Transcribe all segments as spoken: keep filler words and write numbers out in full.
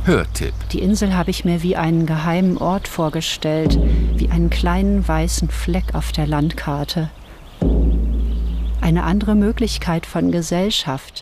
Hörtipp. Die Insel habe ich mir wie einen geheimen Ort vorgestellt, wie einen kleinen weißen Fleck auf der Landkarte. Eine andere Möglichkeit von Gesellschaft.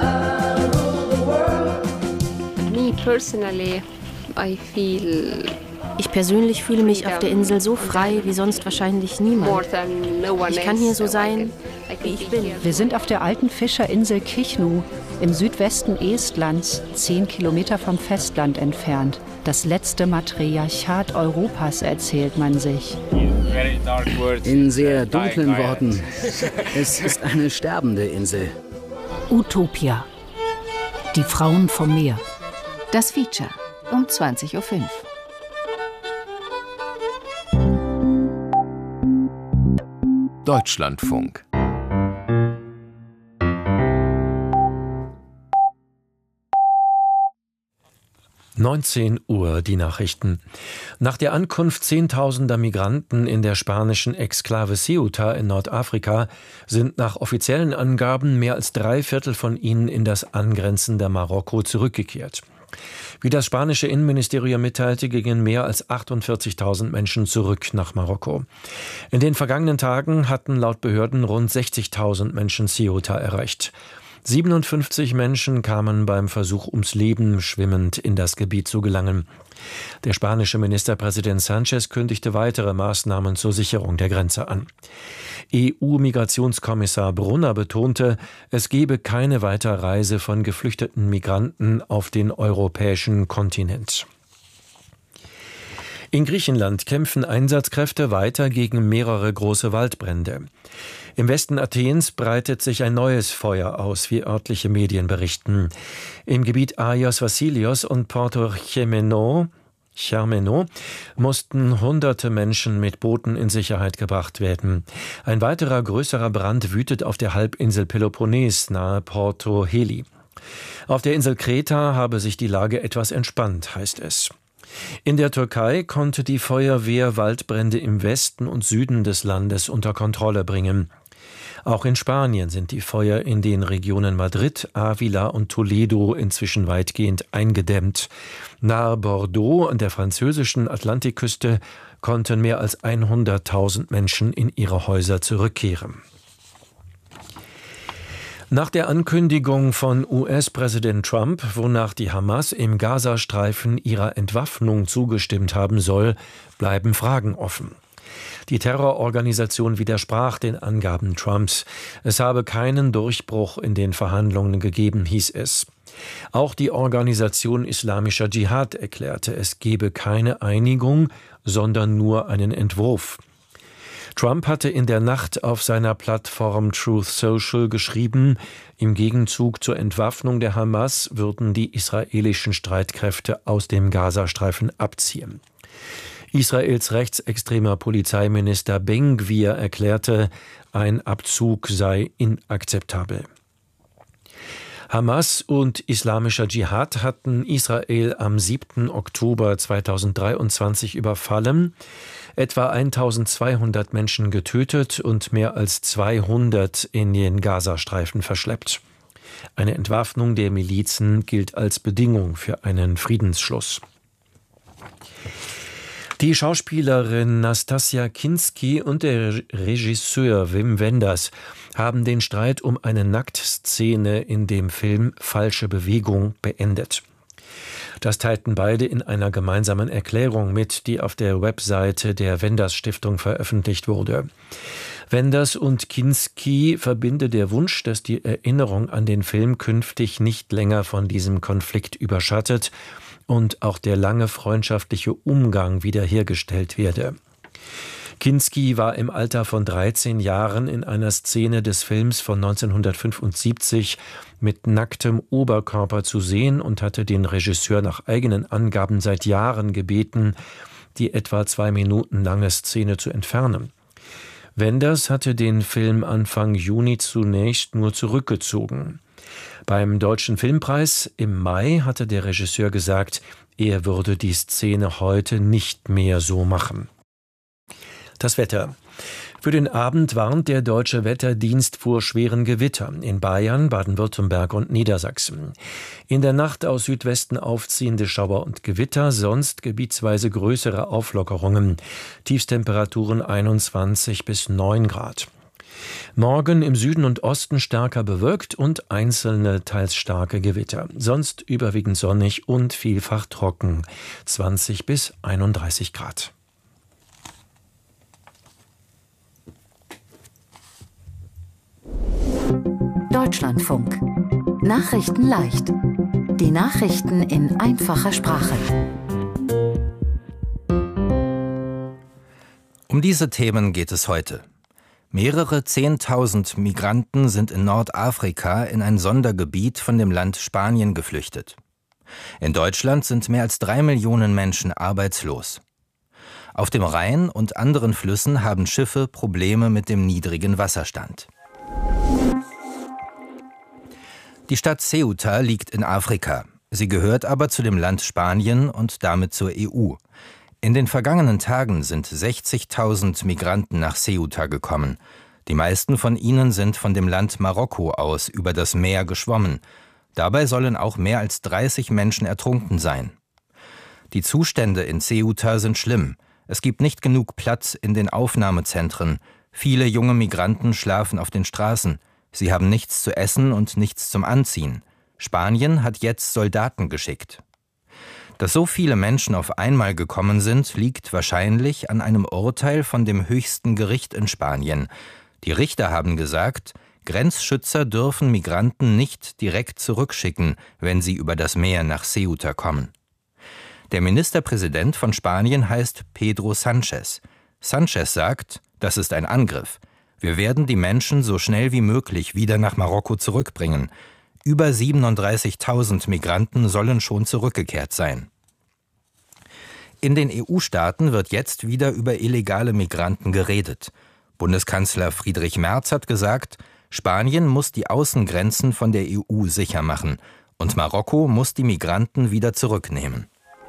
Me personally, I feel Ich persönlich fühle mich auf der Insel so frei wie sonst wahrscheinlich niemand. Ich kann hier so sein, wie ich bin. Wir sind auf der alten Fischerinsel Kichnu im Südwesten Estlands, zehn Kilometer vom Festland entfernt. Das letzte Matriarchat Europas, erzählt man sich. In sehr dunklen Worten, es ist eine sterbende Insel. Utopia. Die Frauen vom Meer. Das Feature um zwanzig Uhr fünf. Deutschlandfunk. neunzehn Uhr, die Nachrichten. Nach der Ankunft zehntausender Migranten in der spanischen Exklave Ceuta in Nordafrika sind nach offiziellen Angaben mehr als drei Viertel von ihnen in das angrenzende Marokko zurückgekehrt. Wie das spanische Innenministerium mitteilte, gingen mehr als achtundvierzigtausend Menschen zurück nach Marokko. In den vergangenen Tagen hatten laut Behörden rund sechzigtausend Menschen Ceuta erreicht. siebenundfünfzig Menschen kamen beim Versuch ums Leben, schwimmend in das Gebiet zu gelangen. Der spanische Ministerpräsident Sanchez kündigte weitere Maßnahmen zur Sicherung der Grenze an. E U-Migrationskommissar Brunner betonte, es gebe keine Weiterreise von geflüchteten Migranten auf den europäischen Kontinent. In Griechenland kämpfen Einsatzkräfte weiter gegen mehrere große Waldbrände. Im Westen Athens breitet sich ein neues Feuer aus, wie örtliche Medien berichten. Im Gebiet Agios Vassilios und Porto Chemeno, Chermeno mussten hunderte Menschen mit Booten in Sicherheit gebracht werden. Ein weiterer größerer Brand wütet auf der Halbinsel Peloponnes nahe Porto Heli. Auf der Insel Kreta habe sich die Lage etwas entspannt, heißt es. In der Türkei konnte die Feuerwehr Waldbrände im Westen und Süden des Landes unter Kontrolle bringen. Auch in Spanien sind die Feuer in den Regionen Madrid, Ávila und Toledo inzwischen weitgehend eingedämmt. Nahe Bordeaux an der französischen Atlantikküste konnten mehr als hunderttausend Menschen in ihre Häuser zurückkehren. Nach der Ankündigung von U S-Präsident Trump, wonach die Hamas im Gazastreifen ihrer Entwaffnung zugestimmt haben soll, bleiben Fragen offen. Die Terrororganisation widersprach den Angaben Trumps. Es habe keinen Durchbruch in den Verhandlungen gegeben, hieß es. Auch die Organisation Islamischer Dschihad erklärte, es gebe keine Einigung, sondern nur einen Entwurf. Trump hatte in der Nacht auf seiner Plattform Truth Social geschrieben, im Gegenzug zur Entwaffnung der Hamas würden die israelischen Streitkräfte aus dem Gazastreifen abziehen. Israels rechtsextremer Polizeiminister Ben Gvir erklärte, ein Abzug sei inakzeptabel. Hamas und Islamischer Dschihad hatten Israel am siebten Oktober zweitausenddreiundzwanzig überfallen, etwa eintausendzweihundert Menschen getötet und mehr als zweihundert in den Gazastreifen verschleppt. Eine Entwaffnung der Milizen gilt als Bedingung für einen Friedensschluss. Die Schauspielerin Nastassja Kinski und der Regisseur Wim Wenders haben den Streit um eine Nacktszene in dem Film Falsche Bewegung beendet. Das teilten beide in einer gemeinsamen Erklärung mit, die auf der Webseite der Wenders Stiftung veröffentlicht wurde. Wenders und Kinski verbinde der Wunsch, dass die Erinnerung an den Film künftig nicht länger von diesem Konflikt überschattet und auch der lange freundschaftliche Umgang wiederhergestellt werde. Kinski war im Alter von dreizehn Jahren in einer Szene des Films von neunzehnhundertfünfundsiebzig mit nacktem Oberkörper zu sehen und hatte den Regisseur nach eigenen Angaben seit Jahren gebeten, die etwa zwei Minuten lange Szene zu entfernen. Wenders hatte den Film Anfang Juni zunächst nur zurückgezogen. Beim Deutschen Filmpreis im Mai hatte der Regisseur gesagt, er würde die Szene heute nicht mehr so machen. Das Wetter. Für den Abend warnt der Deutsche Wetterdienst vor schweren Gewittern in Bayern, Baden-Württemberg und Niedersachsen. In der Nacht aus Südwesten aufziehende Schauer und Gewitter, sonst gebietsweise größere Auflockerungen. Tiefstemperaturen einundzwanzig bis neun Grad. Morgen im Süden und Osten stärker bewölkt und einzelne teils starke Gewitter. Sonst überwiegend sonnig und vielfach trocken. zwanzig bis einunddreißig Grad. Deutschlandfunk. Nachrichten leicht. Die Nachrichten in einfacher Sprache. Um diese Themen geht es heute. Mehrere Zehntausend Migranten sind in Nordafrika in ein Sondergebiet von dem Land Spanien geflüchtet. In Deutschland sind mehr als drei Millionen Menschen arbeitslos. Auf dem Rhein und anderen Flüssen haben Schiffe Probleme mit dem niedrigen Wasserstand. Die Stadt Ceuta liegt in Afrika. Sie gehört aber zu dem Land Spanien und damit zur E U. In den vergangenen Tagen sind sechzigtausend Migranten nach Ceuta gekommen. Die meisten von ihnen sind von dem Land Marokko aus über das Meer geschwommen. Dabei sollen auch mehr als dreißig Menschen ertrunken sein. Die Zustände in Ceuta sind schlimm. Es gibt nicht genug Platz in den Aufnahmezentren. Viele junge Migranten schlafen auf den Straßen. Sie haben nichts zu essen und nichts zum Anziehen. Spanien hat jetzt Soldaten geschickt. Dass so viele Menschen auf einmal gekommen sind, liegt wahrscheinlich an einem Urteil von dem höchsten Gericht in Spanien. Die Richter haben gesagt, Grenzschützer dürfen Migranten nicht direkt zurückschicken, wenn sie über das Meer nach Ceuta kommen. Der Ministerpräsident von Spanien heißt Pedro Sánchez. Sánchez sagt, das ist ein Angriff. Wir werden die Menschen so schnell wie möglich wieder nach Marokko zurückbringen. Über siebenunddreißigtausend Migranten sollen schon zurückgekehrt sein. In den E U-Staaten wird jetzt wieder über illegale Migranten geredet. Bundeskanzler Friedrich Merz hat gesagt, Spanien muss die Außengrenzen von der E U sicher machen und Marokko muss die Migranten wieder zurücknehmen.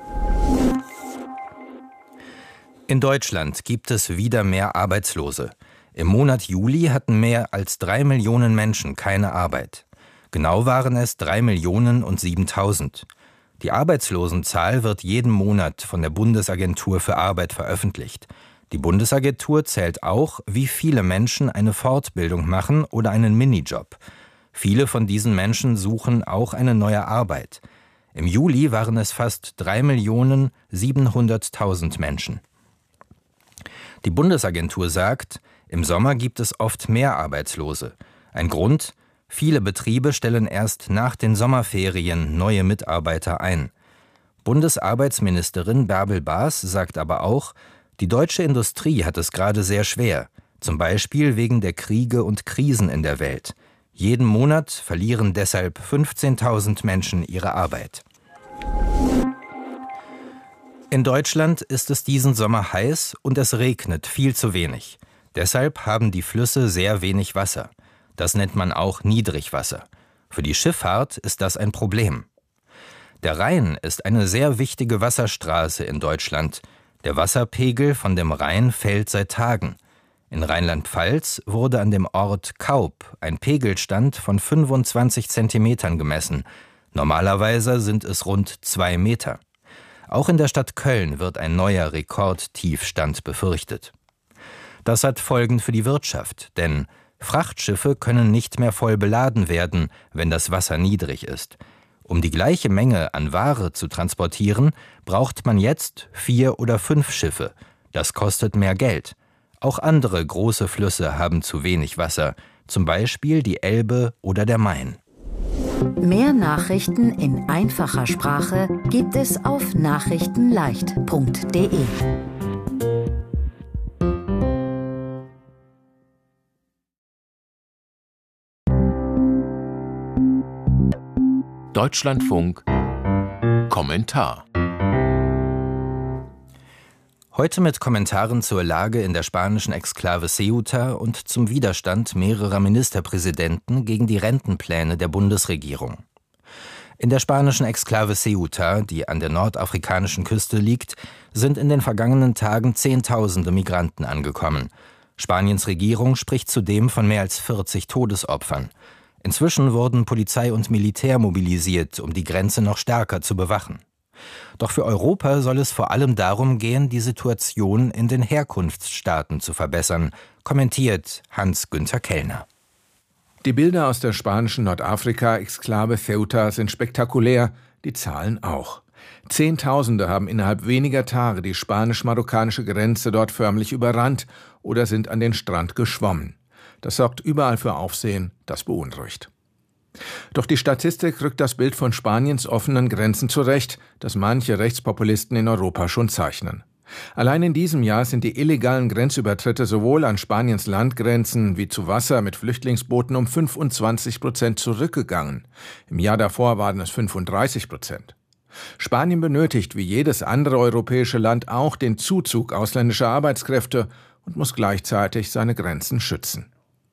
In Deutschland gibt es wieder mehr Arbeitslose. Im Monat Juli hatten mehr als drei Millionen Menschen keine Arbeit. Genau waren es drei Millionen und siebentausend. Die Arbeitslosenzahl wird jeden Monat von der Bundesagentur für Arbeit veröffentlicht. Die Bundesagentur zählt auch, wie viele Menschen eine Fortbildung machen oder einen Minijob. Viele von diesen Menschen suchen auch eine neue Arbeit. Im Juli waren es fast drei Millionen siebenhunderttausend Menschen. Die Bundesagentur sagt, im Sommer gibt es oft mehr Arbeitslose. Ein Grund: viele Betriebe stellen erst nach den Sommerferien neue Mitarbeiter ein. Bundesarbeitsministerin Bärbel Baas sagt aber auch, die deutsche Industrie hat es gerade sehr schwer, zum Beispiel wegen der Kriege und Krisen in der Welt. Jeden Monat verlieren deshalb fünfzehntausend Menschen ihre Arbeit. In Deutschland ist es diesen Sommer heiß und es regnet viel zu wenig. Deshalb haben die Flüsse sehr wenig Wasser. Das nennt man auch Niedrigwasser. Für die Schifffahrt ist das ein Problem. Der Rhein ist eine sehr wichtige Wasserstraße in Deutschland. Der Wasserpegel von dem Rhein fällt seit Tagen. In Rheinland-Pfalz wurde an dem Ort Kaub ein Pegelstand von fünfundzwanzig Zentimetern gemessen. Normalerweise sind es rund zwei Meter. Auch in der Stadt Köln wird ein neuer Rekordtiefstand befürchtet. Das hat Folgen für die Wirtschaft, denn Frachtschiffe können nicht mehr voll beladen werden, wenn das Wasser niedrig ist. Um die gleiche Menge an Ware zu transportieren, braucht man jetzt vier oder fünf Schiffe. Das kostet mehr Geld. Auch andere große Flüsse haben zu wenig Wasser, zum Beispiel die Elbe oder der Main. Mehr Nachrichten in einfacher Sprache gibt es auf nachrichtenleicht punkt de. Deutschlandfunk Kommentar. Heute mit Kommentaren zur Lage in der spanischen Exklave Ceuta und zum Widerstand mehrerer Ministerpräsidenten gegen die Rentenpläne der Bundesregierung. In der spanischen Exklave Ceuta, die an der nordafrikanischen Küste liegt, sind in den vergangenen Tagen Zehntausende Migranten angekommen. Spaniens Regierung spricht zudem von mehr als vierzig Todesopfern. Inzwischen wurden Polizei und Militär mobilisiert, um die Grenze noch stärker zu bewachen. Doch für Europa soll es vor allem darum gehen, die Situation in den Herkunftsstaaten zu verbessern, kommentiert Hans-Günther Kellner. Die Bilder aus der spanischen Nordafrika-Exklave Ceuta sind spektakulär, die Zahlen auch. Zehntausende haben innerhalb weniger Tage die spanisch-marokkanische Grenze dort förmlich überrannt oder sind an den Strand geschwommen. Das sorgt überall für Aufsehen, das beunruhigt. Doch die Statistik rückt das Bild von Spaniens offenen Grenzen zurecht, das manche Rechtspopulisten in Europa schon zeichnen. Allein in diesem Jahr sind die illegalen Grenzübertritte sowohl an Spaniens Landgrenzen wie zu Wasser mit Flüchtlingsbooten um fünfundzwanzig Prozent zurückgegangen. Im Jahr davor waren es fünfunddreißig Prozent. Spanien benötigt wie jedes andere europäische Land auch den Zuzug ausländischer Arbeitskräfte und muss gleichzeitig seine Grenzen schützen.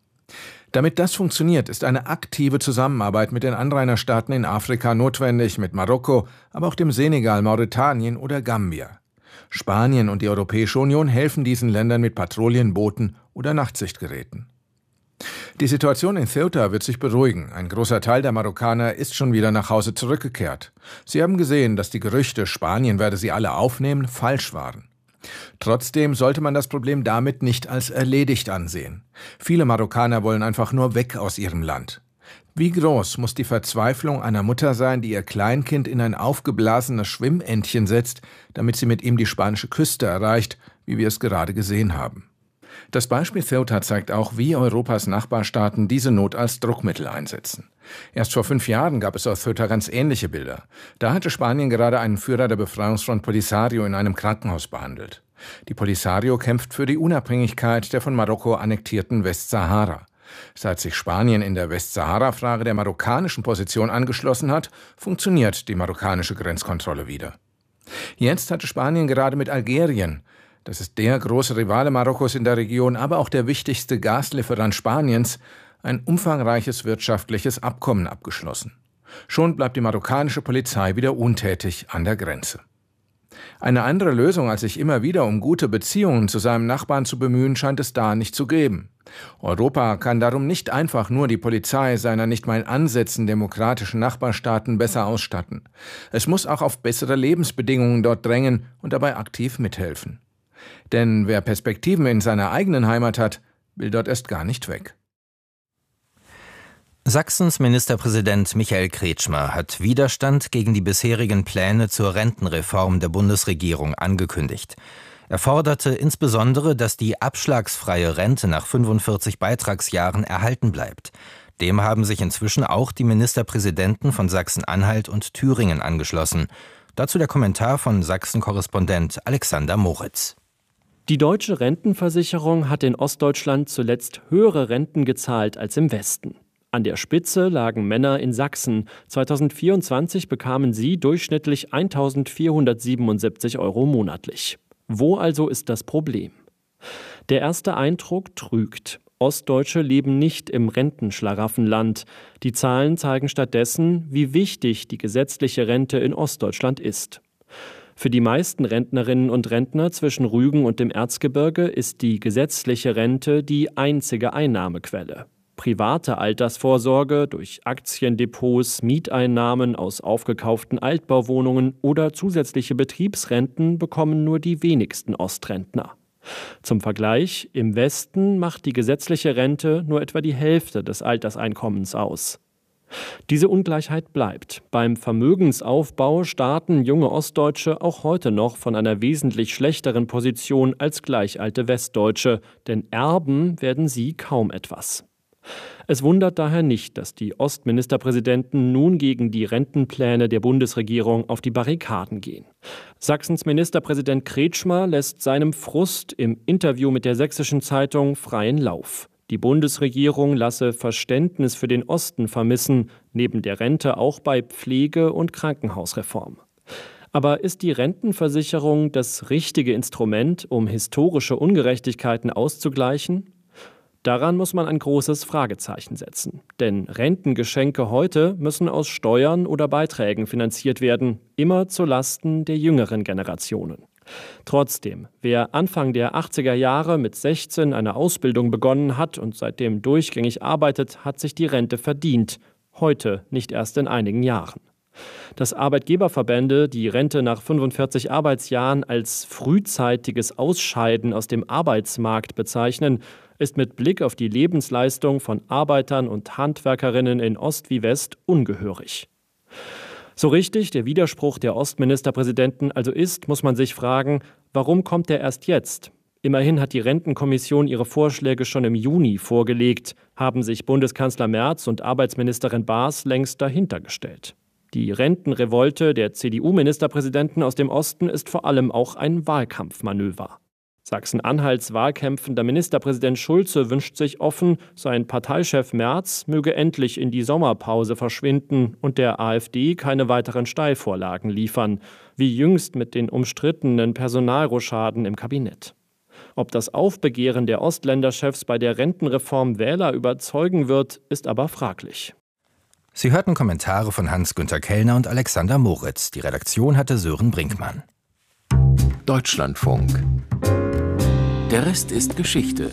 Damit das funktioniert, ist eine aktive Zusammenarbeit mit den Anrainerstaaten in Afrika notwendig, mit Marokko, aber auch dem Senegal, Mauretanien oder Gambia. Spanien und die Europäische Union helfen diesen Ländern mit Patrouillenbooten oder Nachtsichtgeräten. Die Situation in Ceuta wird sich beruhigen. Ein großer Teil der Marokkaner ist schon wieder nach Hause zurückgekehrt. Sie haben gesehen, dass die Gerüchte, Spanien werde sie alle aufnehmen, falsch waren. Trotzdem sollte man das Problem damit nicht als erledigt ansehen. Viele Marokkaner wollen einfach nur weg aus ihrem Land. Wie groß muss die Verzweiflung einer Mutter sein, die ihr Kleinkind in ein aufgeblasenes Schwimmentchen setzt, damit sie mit ihm die spanische Küste erreicht, wie wir es gerade gesehen haben. Das Beispiel Ceuta zeigt auch, wie Europas Nachbarstaaten diese Not als Druckmittel einsetzen. Erst vor fünf Jahren gab es auf Ceuta ganz ähnliche Bilder. Da hatte Spanien gerade einen Führer der Befreiungsfront Polisario in einem Krankenhaus behandelt. Die Polisario kämpft für die Unabhängigkeit der von Marokko annektierten Westsahara. Seit sich Spanien in der Westsahara-Frage der marokkanischen Position angeschlossen hat, funktioniert die marokkanische Grenzkontrolle wieder. Jetzt hatte Spanien gerade mit Algerien, das ist der große Rivale Marokkos in der Region, aber auch der wichtigste Gaslieferant Spaniens, ein umfangreiches wirtschaftliches Abkommen abgeschlossen. Schon bleibt die marokkanische Polizei wieder untätig an der Grenze. Eine andere Lösung, als sich immer wieder um gute Beziehungen zu seinem Nachbarn zu bemühen, scheint es da nicht zu geben. Europa kann darum nicht einfach nur die Polizei seiner nicht mal in Ansätzen demokratischen Nachbarstaaten besser ausstatten. Es muss auch auf bessere Lebensbedingungen dort drängen und dabei aktiv mithelfen. Denn wer Perspektiven in seiner eigenen Heimat hat, will dort erst gar nicht weg. Sachsens Ministerpräsident Michael Kretschmer hat Widerstand gegen die bisherigen Pläne zur Rentenreform der Bundesregierung angekündigt. Er forderte insbesondere, dass die abschlagsfreie Rente nach fünfundvierzig Beitragsjahren erhalten bleibt. Dem haben sich inzwischen auch die Ministerpräsidenten von Sachsen-Anhalt und Thüringen angeschlossen. Dazu der Kommentar von Sachsen-Korrespondent Alexander Moritz. Die deutsche Rentenversicherung hat in Ostdeutschland zuletzt höhere Renten gezahlt als im Westen. An der Spitze lagen Männer in Sachsen. zweitausendvierundzwanzig bekamen sie durchschnittlich eintausendvierhundertsiebenundsiebzig Euro monatlich. Wo also ist das Problem? Der erste Eindruck trügt. Ostdeutsche leben nicht im Rentenschlaraffenland. Die Zahlen zeigen stattdessen, wie wichtig die gesetzliche Rente in Ostdeutschland ist. Für die meisten Rentnerinnen und Rentner zwischen Rügen und dem Erzgebirge ist die gesetzliche Rente die einzige Einnahmequelle. Private Altersvorsorge durch Aktiendepots, Mieteinnahmen aus aufgekauften Altbauwohnungen oder zusätzliche Betriebsrenten bekommen nur die wenigsten Ostrentner. Zum Vergleich, im Westen macht die gesetzliche Rente nur etwa die Hälfte des Alterseinkommens aus. Diese Ungleichheit bleibt. Beim Vermögensaufbau starten junge Ostdeutsche auch heute noch von einer wesentlich schlechteren Position als gleichalte Westdeutsche, denn erben werden sie kaum etwas. Es wundert daher nicht, dass die Ostministerpräsidenten nun gegen die Rentenpläne der Bundesregierung auf die Barrikaden gehen. Sachsens Ministerpräsident Kretschmer lässt seinem Frust im Interview mit der Sächsischen Zeitung freien Lauf. Die Bundesregierung lasse Verständnis für den Osten vermissen, neben der Rente auch bei Pflege- und Krankenhausreform. Aber ist die Rentenversicherung das richtige Instrument, um historische Ungerechtigkeiten auszugleichen? Daran muss man ein großes Fragezeichen setzen. Denn Rentengeschenke heute müssen aus Steuern oder Beiträgen finanziert werden, immer zu Lasten der jüngeren Generationen. Trotzdem, wer Anfang der achtziger Jahre mit sechzehn eine Ausbildung begonnen hat und seitdem durchgängig arbeitet, hat sich die Rente verdient. Heute nicht erst in einigen Jahren. Dass Arbeitgeberverbände die Rente nach fünfundvierzig Arbeitsjahren als frühzeitiges Ausscheiden aus dem Arbeitsmarkt bezeichnen, ist mit Blick auf die Lebensleistung von Arbeitern und Handwerkerinnen in Ost wie West ungehörig. So richtig der Widerspruch der Ostministerpräsidenten also ist, muss man sich fragen, warum kommt er erst jetzt? Immerhin hat die Rentenkommission ihre Vorschläge schon im Juni vorgelegt, haben sich Bundeskanzler Merz und Arbeitsministerin Baas längst dahinter gestellt. Die Rentenrevolte der C D U-Ministerpräsidenten aus dem Osten ist vor allem auch ein Wahlkampfmanöver. Sachsen-Anhalts wahlkämpfender Ministerpräsident Schulze wünscht sich offen, sein Parteichef Merz möge endlich in die Sommerpause verschwinden und der AfD keine weiteren Steilvorlagen liefern, wie jüngst mit den umstrittenen Personalrochaden im Kabinett. Ob das Aufbegehren der Ostländerchefs bei der Rentenreform Wähler überzeugen wird, ist aber fraglich. Sie hörten Kommentare von Hans-Günter Kellner und Alexander Moritz. Die Redaktion hatte Sören Brinkmann. Deutschlandfunk. Der Rest ist Geschichte.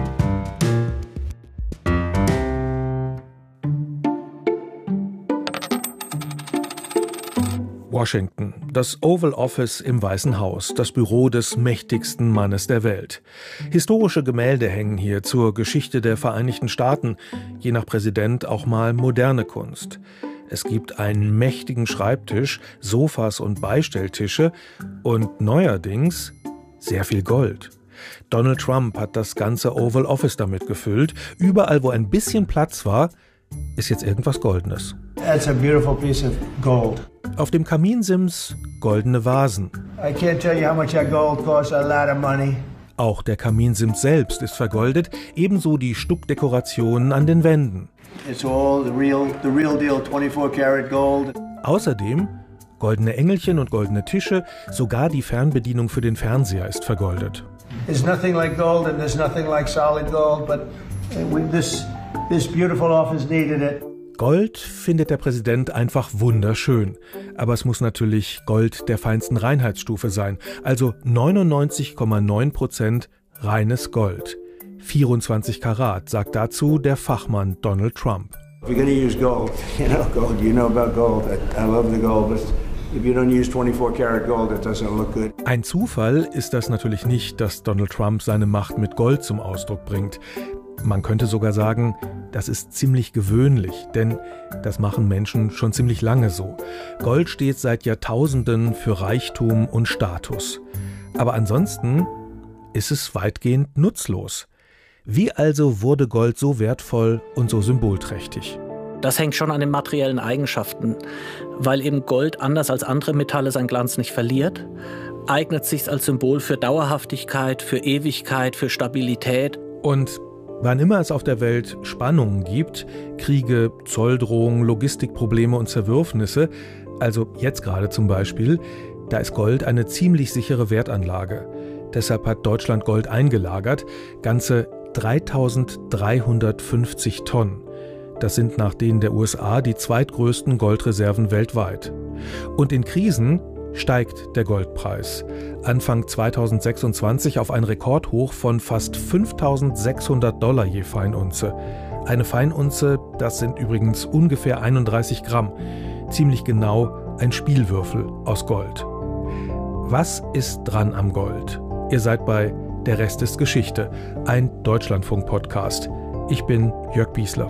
Washington, das Oval Office im Weißen Haus, das Büro des mächtigsten Mannes der Welt. Historische Gemälde hängen hier zur Geschichte der Vereinigten Staaten, je nach Präsident auch mal moderne Kunst. Es gibt einen mächtigen Schreibtisch, Sofas und Beistelltische und neuerdings sehr viel Gold. Donald Trump hat das ganze Oval Office damit gefüllt. Überall, wo ein bisschen Platz war, ist jetzt irgendwas Goldenes. That's a beautiful piece of gold. Auf dem Kaminsims goldene Vasen. I can't tell you how much that gold costs, a lot of money. Auch der Kaminsims selbst ist vergoldet, ebenso die Stuckdekorationen an den Wänden. It's all the real, the real deal, twenty-four karat gold. Außerdem goldene Engelchen und goldene Tische, sogar die Fernbedienung für den Fernseher ist vergoldet. There's nothing like gold and there's nothing like solid gold, but we, this, this beautiful office needed it. Gold findet der Präsident einfach wunderschön. Aber es muss natürlich Gold der feinsten Reinheitsstufe sein, also neunundneunzig Komma neun Prozent reines Gold. vierundzwanzig Karat, sagt dazu der Fachmann Donald Trump. If you're going to use gold, you know gold, you know about gold. I, I love the gold, but if you don't use twenty-four karat gold, it doesn't look good. Ein Zufall ist das natürlich nicht, dass Donald Trump seine Macht mit Gold zum Ausdruck bringt. Man könnte sogar sagen, das ist ziemlich gewöhnlich, denn das machen Menschen schon ziemlich lange so. Gold steht seit Jahrtausenden für Reichtum und Status. Aber ansonsten ist es weitgehend nutzlos. Wie also wurde Gold so wertvoll und so symbolträchtig? Das hängt schon an den materiellen Eigenschaften, weil eben Gold anders als andere Metalle seinen Glanz nicht verliert, eignet sich als Symbol für Dauerhaftigkeit, für Ewigkeit, für Stabilität. Und wann immer es auf der Welt Spannungen gibt, Kriege, Zolldrohungen, Logistikprobleme und Zerwürfnisse, also jetzt gerade zum Beispiel, da ist Gold eine ziemlich sichere Wertanlage. Deshalb hat Deutschland Gold eingelagert, ganze dreitausenddreihundertfünfzig Tonnen. Das sind nach denen der U S A die zweitgrößten Goldreserven weltweit. Und in Krisen steigt der Goldpreis. Anfang zweitausendsechsundzwanzig auf ein Rekordhoch von fast fünftausendsechshundert Dollar je Feinunze. Eine Feinunze, das sind übrigens ungefähr einunddreißig Gramm. Ziemlich genau ein Spielwürfel aus Gold. Was ist dran am Gold? Ihr seid bei Der Rest ist Geschichte, ein Deutschlandfunk-Podcast. Ich bin Jörg Biesler.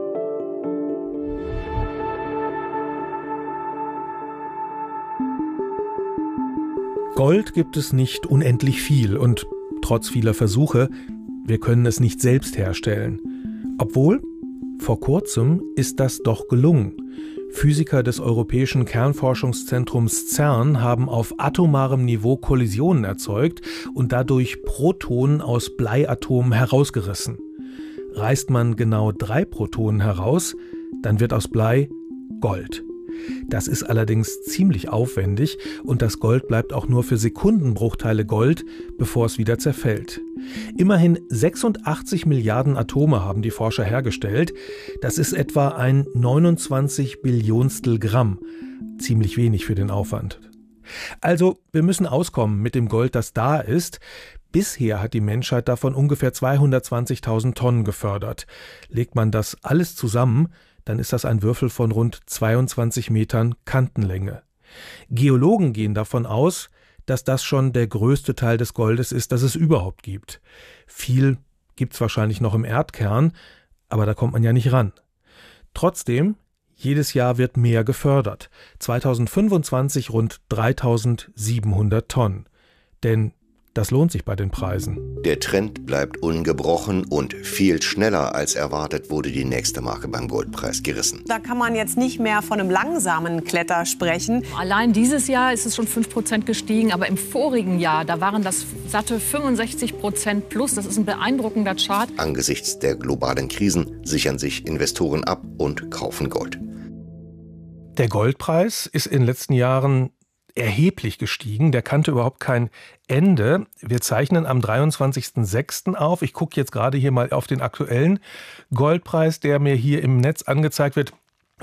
Gold gibt es nicht unendlich viel und trotz vieler Versuche, wir können es nicht selbst herstellen. Obwohl, vor kurzem ist das doch gelungen. Physiker des Europäischen Kernforschungszentrums CERN haben auf atomarem Niveau Kollisionen erzeugt und dadurch Protonen aus Bleiatomen herausgerissen. Reißt man genau drei Protonen heraus, dann wird aus Blei Gold. Das ist allerdings ziemlich aufwendig und das Gold bleibt auch nur für Sekundenbruchteile Gold, bevor es wieder zerfällt. Immerhin sechsundachtzig Milliarden Atome haben die Forscher hergestellt. Das ist etwa ein neunundzwanzig Billionstel Gramm. Ziemlich wenig für den Aufwand. Also, wir müssen auskommen mit dem Gold, das da ist. Bisher hat die Menschheit davon ungefähr zweihundertzwanzigtausend Tonnen gefördert. Legt man das alles zusammen, dann ist das ein Würfel von rund zweiundzwanzig Metern Kantenlänge. Geologen gehen davon aus, dass das schon der größte Teil des Goldes ist, das es überhaupt gibt. Viel gibt's wahrscheinlich noch im Erdkern, aber da kommt man ja nicht ran. Trotzdem, jedes Jahr wird mehr gefördert. zweitausendfünfundzwanzig rund dreitausendsiebenhundert Tonnen. Denn das lohnt sich bei den Preisen. Der Trend bleibt ungebrochen und viel schneller als erwartet wurde die nächste Marke beim Goldpreis gerissen. Da kann man jetzt nicht mehr von einem langsamen Kletter sprechen. Allein dieses Jahr ist es schon fünf Prozent gestiegen, aber im vorigen Jahr, da waren das satte fünfundsechzig Prozent plus. Das ist ein beeindruckender Chart. Angesichts der globalen Krisen sichern sich Investoren ab und kaufen Gold. Der Goldpreis ist in den letzten Jahren erheblich gestiegen. Der kannte überhaupt kein Ende. Wir zeichnen am dreiundzwanzigsten sechsten auf. Ich gucke jetzt gerade hier mal auf den aktuellen Goldpreis, der mir hier im Netz angezeigt wird.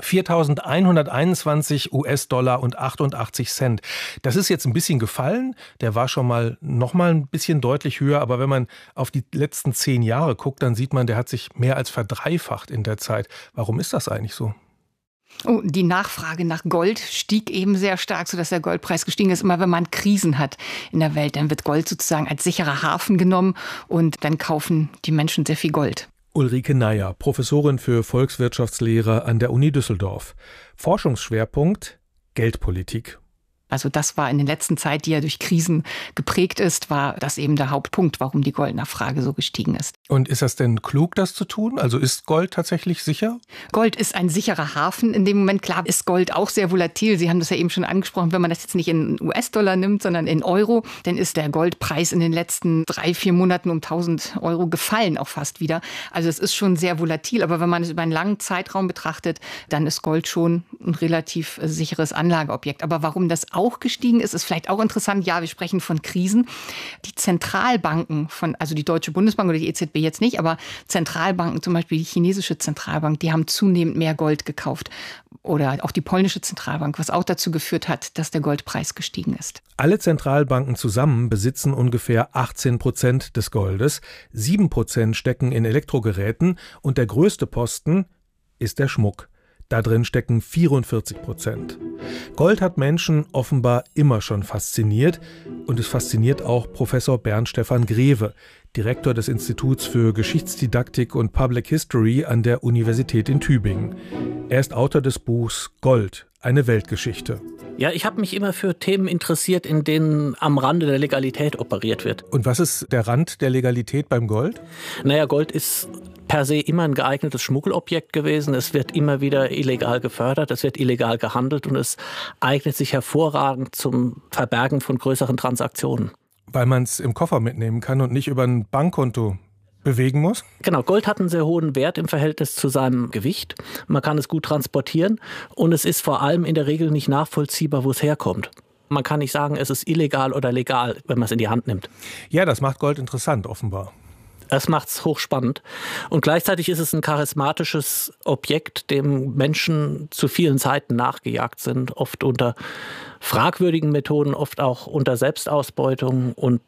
viertausendeinhunderteinundzwanzig US-Dollar und achtundachtzig Cent. Das ist jetzt ein bisschen gefallen. Der war schon mal noch mal ein bisschen deutlich höher. Aber wenn man auf die letzten zehn Jahre guckt, dann sieht man, der hat sich mehr als verdreifacht in der Zeit. Warum ist das eigentlich so? Oh, die Nachfrage nach Gold stieg eben sehr stark, sodass der Goldpreis gestiegen ist. Immer wenn man Krisen hat in der Welt, dann wird Gold sozusagen als sicherer Hafen genommen und dann kaufen die Menschen sehr viel Gold. Ulrike Neier, Professorin für Volkswirtschaftslehre an der Uni Düsseldorf. Forschungsschwerpunkt Geldpolitik. Also das war in der letzten Zeit, die ja durch Krisen geprägt ist, war das eben der Hauptpunkt, warum die Goldnachfrage so gestiegen ist. Und ist das denn klug, das zu tun? Also ist Gold tatsächlich sicher? Gold ist ein sicherer Hafen. In dem Moment, klar, ist Gold auch sehr volatil. Sie haben das ja eben schon angesprochen. Wenn man das jetzt nicht in U S-Dollar nimmt, sondern in Euro, dann ist der Goldpreis in den letzten drei, vier Monaten um tausend Euro gefallen, auch fast wieder. Also es ist schon sehr volatil. Aber wenn man es über einen langen Zeitraum betrachtet, dann ist Gold schon ein relativ sicheres Anlageobjekt. Aber warum das auch gestiegen ist, ist vielleicht auch interessant. Ja, wir sprechen von Krisen. Die Zentralbanken von, also die Deutsche Bundesbank oder die E Z B jetzt nicht, aber Zentralbanken, zum Beispiel die chinesische Zentralbank, die haben zunehmend mehr Gold gekauft. Oder auch die polnische Zentralbank, was auch dazu geführt hat, dass der Goldpreis gestiegen ist. Alle Zentralbanken zusammen besitzen ungefähr achtzehn Prozent des Goldes. sieben Prozent stecken in Elektrogeräten und der größte Posten ist der Schmuck. Da drin stecken vierundvierzig Prozent. Gold hat Menschen offenbar immer schon fasziniert und es fasziniert auch Professor Bernd Stefan Greve, Direktor des Instituts für Geschichtsdidaktik und Public History an der Universität in Tübingen. Er ist Autor des Buchs Gold, eine Weltgeschichte. Ja, ich habe mich immer für Themen interessiert, in denen am Rande der Legalität operiert wird. Und was ist der Rand der Legalität beim Gold? Naja, Gold ist per se immer ein geeignetes Schmuggelobjekt gewesen. Es wird immer wieder illegal gefördert, es wird illegal gehandelt und es eignet sich hervorragend zum Verbergen von größeren Transaktionen. Weil man es im Koffer mitnehmen kann und nicht über ein Bankkonto bewegen muss? Genau, Gold hat einen sehr hohen Wert im Verhältnis zu seinem Gewicht. Man kann es gut transportieren und es ist vor allem in der Regel nicht nachvollziehbar, wo es herkommt. Man kann nicht sagen, es ist illegal oder legal, wenn man es in die Hand nimmt. Ja, das macht Gold interessant, offenbar. Das macht es hochspannend. Und gleichzeitig ist es ein charismatisches Objekt, dem Menschen zu vielen Zeiten nachgejagt sind. Oft unter fragwürdigen Methoden, oft auch unter Selbstausbeutung und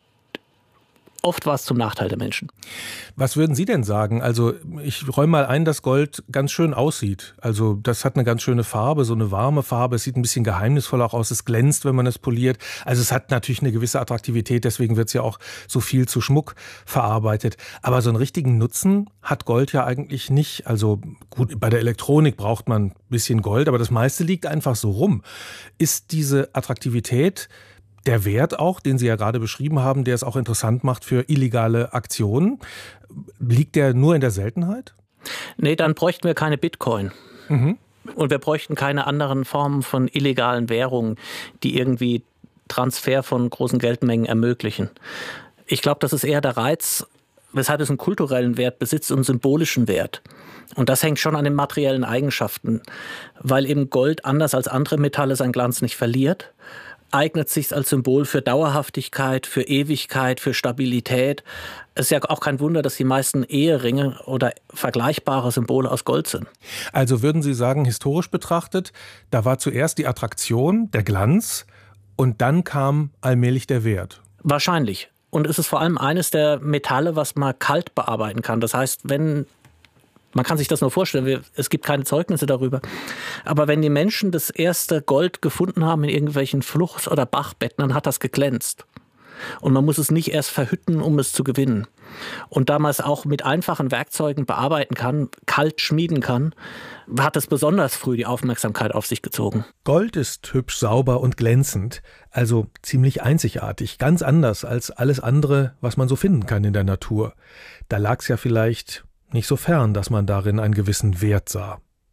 oft war es zum Nachteil der Menschen. Was würden Sie denn sagen? Also ich räume mal ein, dass Gold ganz schön aussieht. Also das hat eine ganz schöne Farbe, so eine warme Farbe. Es sieht ein bisschen geheimnisvoll auch aus. Es glänzt, wenn man es poliert. Also es hat natürlich eine gewisse Attraktivität. Deswegen wird es ja auch so viel zu Schmuck verarbeitet. Aber so einen richtigen Nutzen hat Gold ja eigentlich nicht. Also gut, bei der Elektronik braucht man ein bisschen Gold, aber das meiste liegt einfach so rum. Ist diese Attraktivität der Wert auch, den Sie ja gerade beschrieben haben, der es auch interessant macht für illegale Aktionen, liegt der nur in der Seltenheit? Nee, dann bräuchten wir keine Bitcoin. Mhm. Und wir bräuchten keine anderen Formen von illegalen Währungen, die irgendwie Transfer von großen Geldmengen ermöglichen. Ich glaube, das ist eher der Reiz, weshalb es einen kulturellen Wert besitzt und einen symbolischen Wert. Und das hängt schon an den materiellen Eigenschaften, weil eben Gold anders als andere Metalle seinen Glanz nicht verliert, eignet sich als Symbol für Dauerhaftigkeit, für Ewigkeit, für Stabilität. Es ist ja auch kein Wunder, dass die meisten Eheringe oder vergleichbare Symbole aus Gold sind. Also würden Sie sagen, historisch betrachtet, da war zuerst die Attraktion, der Glanz Und dann kam allmählich der Wert. Wahrscheinlich. Und es ist vor allem eines der Metalle, was man kalt bearbeiten kann. Das heißt, wenn, man kann sich das nur vorstellen, es gibt keine Zeugnisse darüber, aber wenn die Menschen das erste Gold gefunden haben in irgendwelchen Fluss- oder Bachbetten, dann hat das geglänzt. Und man muss es nicht erst verhütten, um es zu gewinnen. Und da man es auch mit einfachen Werkzeugen bearbeiten kann, kalt schmieden kann, hat es besonders früh die Aufmerksamkeit auf sich gezogen. Gold ist hübsch sauber und glänzend, also ziemlich einzigartig, ganz anders als alles andere, was man so finden kann in der Natur. Da lag es ja vielleicht nicht so fern, dass man darin einen gewissen Wert sah.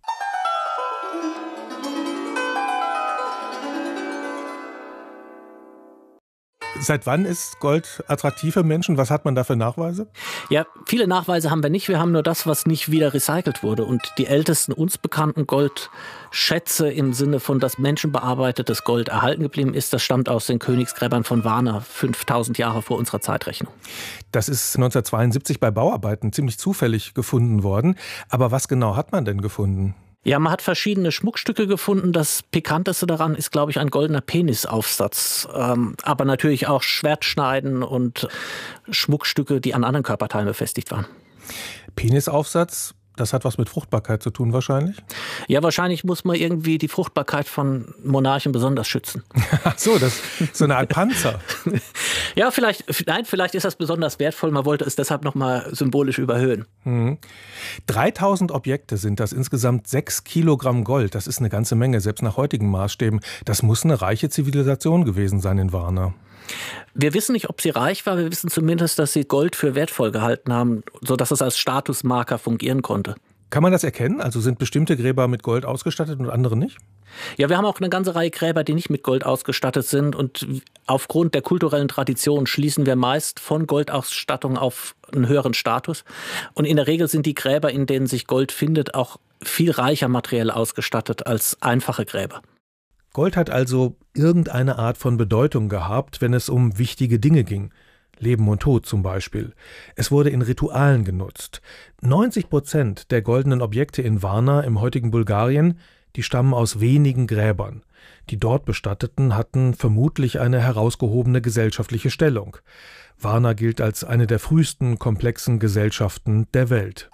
Seit wann ist Gold attraktiv für Menschen? Was hat man da für Nachweise? Ja, viele Nachweise haben wir nicht. Wir haben nur das, was nicht wieder recycelt wurde. Und die ältesten uns bekannten Goldschätze im Sinne von, dass menschenbearbeitetes Gold erhalten geblieben ist, das stammt aus den Königsgräbern von Varna, fünftausend Jahre vor unserer Zeitrechnung. Das ist neunzehnhundertzweiundsiebzig bei Bauarbeiten ziemlich zufällig gefunden worden. Aber was genau hat man denn gefunden? Ja, man hat verschiedene Schmuckstücke gefunden. Das Pikanteste daran ist, glaube ich, ein goldener Penisaufsatz. Ähm, aber natürlich auch Schwertschneiden und Schmuckstücke, die an anderen Körperteilen befestigt waren. Penisaufsatz, das hat was mit Fruchtbarkeit zu tun wahrscheinlich? Ja, wahrscheinlich muss man irgendwie die Fruchtbarkeit von Monarchen besonders schützen. Ach so, das ist so eine Art Panzer. Ja, vielleicht, nein, vielleicht ist das besonders wertvoll. Man wollte es deshalb nochmal symbolisch überhöhen. Mhm. dreitausend Objekte sind das, insgesamt sechs Kilogramm Gold. Das ist eine ganze Menge, selbst nach heutigen Maßstäben. Das muss eine reiche Zivilisation gewesen sein in Varna. Wir wissen nicht, ob sie reich war. Wir wissen zumindest, dass sie Gold für wertvoll gehalten haben, sodass es als Statusmarker fungieren konnte. Kann man das erkennen? Also sind bestimmte Gräber mit Gold ausgestattet und andere nicht? Ja, wir haben auch eine ganze Reihe Gräber, die nicht mit Gold ausgestattet sind. Und aufgrund der kulturellen Tradition schließen wir meist von Goldausstattung auf einen höheren Status. Und in der Regel sind die Gräber, in denen sich Gold findet, auch viel reicher materiell ausgestattet als einfache Gräber. Gold hat also irgendeine Art von Bedeutung gehabt, wenn es um wichtige Dinge ging. Leben und Tod zum Beispiel. Es wurde in Ritualen genutzt. neunzig Prozent der goldenen Objekte in Varna im heutigen Bulgarien, die stammen aus wenigen Gräbern. Die dort Bestatteten hatten vermutlich eine herausgehobene gesellschaftliche Stellung. Varna gilt als eine der frühesten komplexen Gesellschaften der Welt.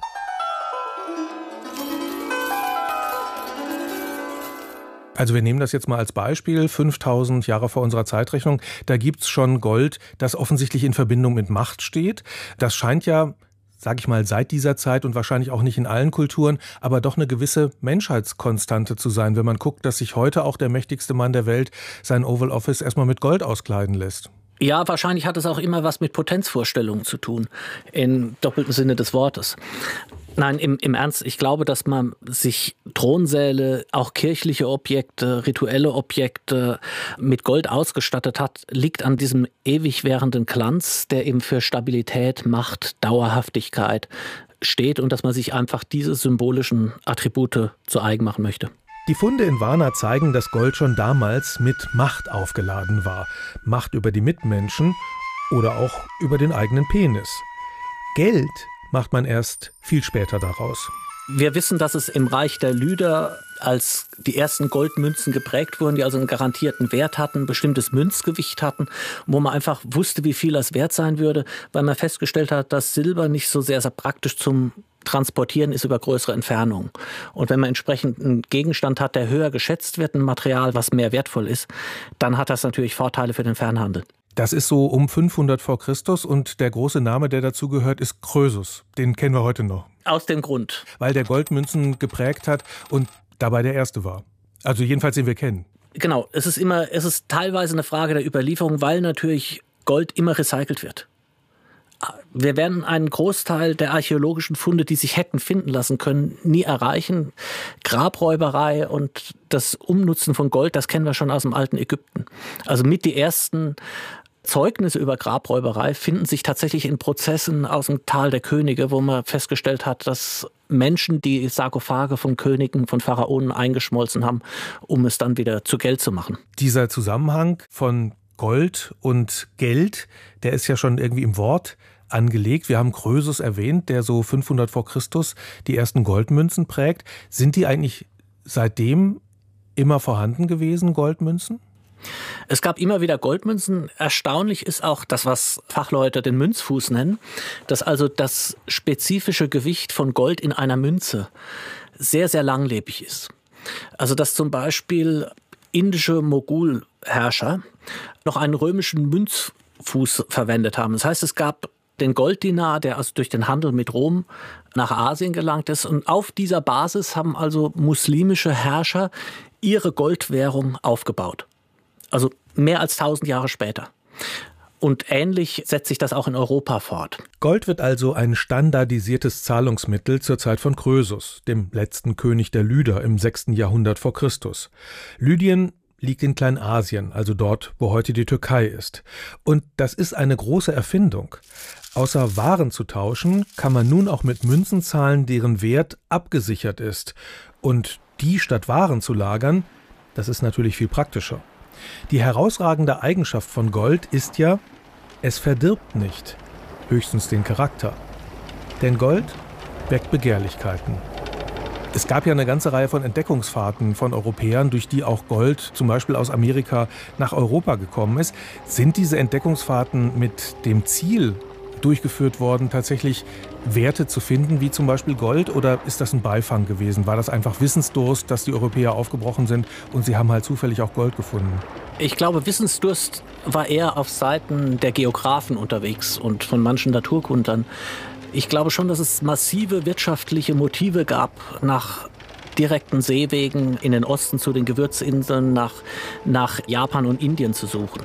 Also wir nehmen das jetzt mal als Beispiel, fünftausend Jahre vor unserer Zeitrechnung, da gibt's schon Gold, das offensichtlich in Verbindung mit Macht steht. Das scheint ja, sag ich mal, seit dieser Zeit und wahrscheinlich auch nicht in allen Kulturen, aber doch eine gewisse Menschheitskonstante zu sein, wenn man guckt, dass sich heute auch der mächtigste Mann der Welt sein Oval Office erstmal mit Gold auskleiden lässt. Ja, wahrscheinlich hat es auch immer was mit Potenzvorstellungen zu tun, im doppelten Sinne des Wortes. Nein, im, im Ernst, ich glaube, dass man sich Thronsäle, auch kirchliche Objekte, rituelle Objekte mit Gold ausgestattet hat, liegt an diesem ewig währenden Glanz, der eben für Stabilität, Macht, Dauerhaftigkeit steht und dass man sich einfach diese symbolischen Attribute zu eigen machen möchte. Die Funde in Varna zeigen, dass Gold schon damals mit Macht aufgeladen war. Macht über die Mitmenschen oder auch über den eigenen Penis. Geld macht man erst viel später daraus. Wir wissen, dass es im Reich der Lyder, als die ersten Goldmünzen geprägt wurden, die also einen garantierten Wert hatten, ein bestimmtes Münzgewicht hatten, wo man einfach wusste, wie viel das wert sein würde, weil man festgestellt hat, dass Silber nicht so sehr, sehr praktisch zum Transportieren ist über größere Entfernungen. Und wenn man entsprechend einen Gegenstand hat, der höher geschätzt wird, ein Material, was mehr wertvoll ist, dann hat das natürlich Vorteile für den Fernhandel. Das ist so um fünfhundert vor Christus und der große Name, der dazugehört, ist Krösus. Den kennen wir heute noch. Aus dem Grund. Weil der Goldmünzen geprägt hat und dabei der Erste war. Also jedenfalls, den wir kennen. Genau, es ist immer, es ist teilweise eine Frage der Überlieferung, weil natürlich Gold immer recycelt wird. Wir werden einen Großteil der archäologischen Funde, die sich hätten finden lassen können, nie erreichen. Grabräuberei und das Umnutzen von Gold, das kennen wir schon aus dem alten Ägypten. Also mit die ersten Zeugnisse über Grabräuberei finden sich tatsächlich in Prozessen aus dem Tal der Könige, wo man festgestellt hat, dass Menschen die Sarkophage von Königen, von Pharaonen eingeschmolzen haben, um es dann wieder zu Geld zu machen. Dieser Zusammenhang von Gold und Geld, der ist ja schon irgendwie im Wort angelegt. Wir haben Krösus erwähnt, der so fünfhundert vor Christus die ersten Goldmünzen prägt. Sind die eigentlich seitdem immer vorhanden gewesen, Goldmünzen? Es gab immer wieder Goldmünzen. Erstaunlich ist auch das, was Fachleute den Münzfuß nennen, dass also das spezifische Gewicht von Gold in einer Münze sehr, sehr langlebig ist. Also dass zum Beispiel indische Mogulherrscher noch einen römischen Münzfuß verwendet haben. Das heißt, es gab den Golddinar, der also durch den Handel mit Rom nach Asien gelangt ist. Und auf dieser Basis haben also muslimische Herrscher ihre Goldwährung aufgebaut. Also mehr als tausend Jahre später. Und ähnlich setzt sich das auch in Europa fort. Gold wird also ein standardisiertes Zahlungsmittel zur Zeit von Krösus, dem letzten König der Lyder im sechsten Jahrhundert vor Christus. Lydien liegt in Kleinasien, also dort, wo heute die Türkei ist. Und das ist eine große Erfindung. Außer Waren zu tauschen, kann man nun auch mit Münzen zahlen, deren Wert abgesichert ist. Und die statt Waren zu lagern, das ist natürlich viel praktischer. Die herausragende Eigenschaft von Gold ist ja, es verdirbt nicht, höchstens den Charakter. Denn Gold weckt Begehrlichkeiten. Es gab ja eine ganze Reihe von Entdeckungsfahrten von Europäern, durch die auch Gold zum Beispiel aus Amerika nach Europa gekommen ist. Sind diese Entdeckungsfahrten mit dem Ziel durchgeführt worden, tatsächlich Werte zu finden, wie zum Beispiel Gold, oder ist das ein Beifang gewesen? War das einfach Wissensdurst, dass die Europäer aufgebrochen sind und sie haben halt zufällig auch Gold gefunden? Ich glaube, Wissensdurst war eher auf Seiten der Geographen unterwegs und von manchen Naturkundlern. Ich glaube schon, dass es massive wirtschaftliche Motive gab, nach direkten Seewegen in den Osten zu den Gewürzinseln, nach, nach Japan und Indien zu suchen.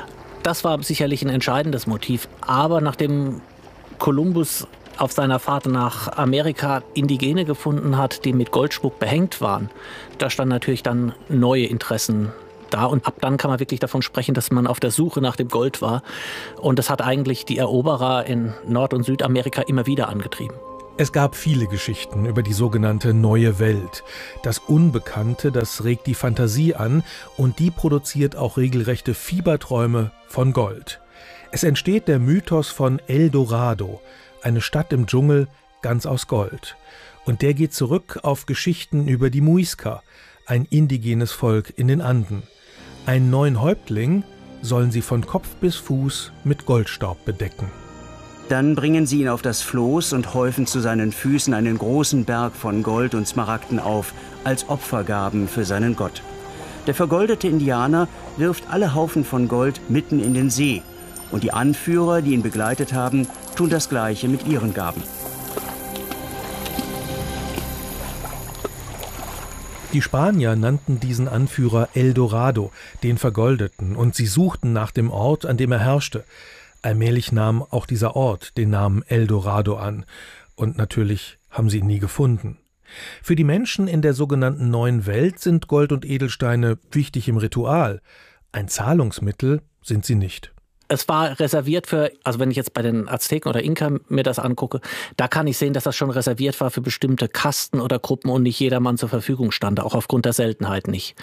Das war sicherlich ein entscheidendes Motiv. Aber nachdem Kolumbus auf seiner Fahrt nach Amerika Indigene gefunden hat, die mit Goldschmuck behängt waren, da standen natürlich dann neue Interessen da. Und ab dann kann man wirklich davon sprechen, dass man auf der Suche nach dem Gold war. Und das hat eigentlich die Eroberer in Nord- und Südamerika immer wieder angetrieben. Es gab viele Geschichten über die sogenannte Neue Welt. Das Unbekannte, das regt die Fantasie an und die produziert auch regelrechte Fieberträume von Gold. Es entsteht der Mythos von El Dorado, eine Stadt im Dschungel ganz aus Gold. Und der geht zurück auf Geschichten über die Muisca, ein indigenes Volk in den Anden. Einen neuen Häuptling sollen sie von Kopf bis Fuß mit Goldstaub bedecken. Dann bringen sie ihn auf das Floß und häufen zu seinen Füßen einen großen Berg von Gold und Smaragden auf, als Opfergaben für seinen Gott. Der vergoldete Indianer wirft alle Haufen von Gold mitten in den See. Und die Anführer, die ihn begleitet haben, tun das Gleiche mit ihren Gaben. Die Spanier nannten diesen Anführer El Dorado, den Vergoldeten, und sie suchten nach dem Ort, an dem er herrschte. Allmählich nahm auch dieser Ort den Namen El Dorado an. Und natürlich haben sie ihn nie gefunden. Für die Menschen in der sogenannten Neuen Welt sind Gold und Edelsteine wichtig im Ritual. Ein Zahlungsmittel sind sie nicht. Es war reserviert für, also wenn ich jetzt bei den Azteken oder Inka mir das angucke, da kann ich sehen, dass das schon reserviert war für bestimmte Kasten oder Gruppen und nicht jedermann zur Verfügung stand, auch aufgrund der Seltenheit nicht.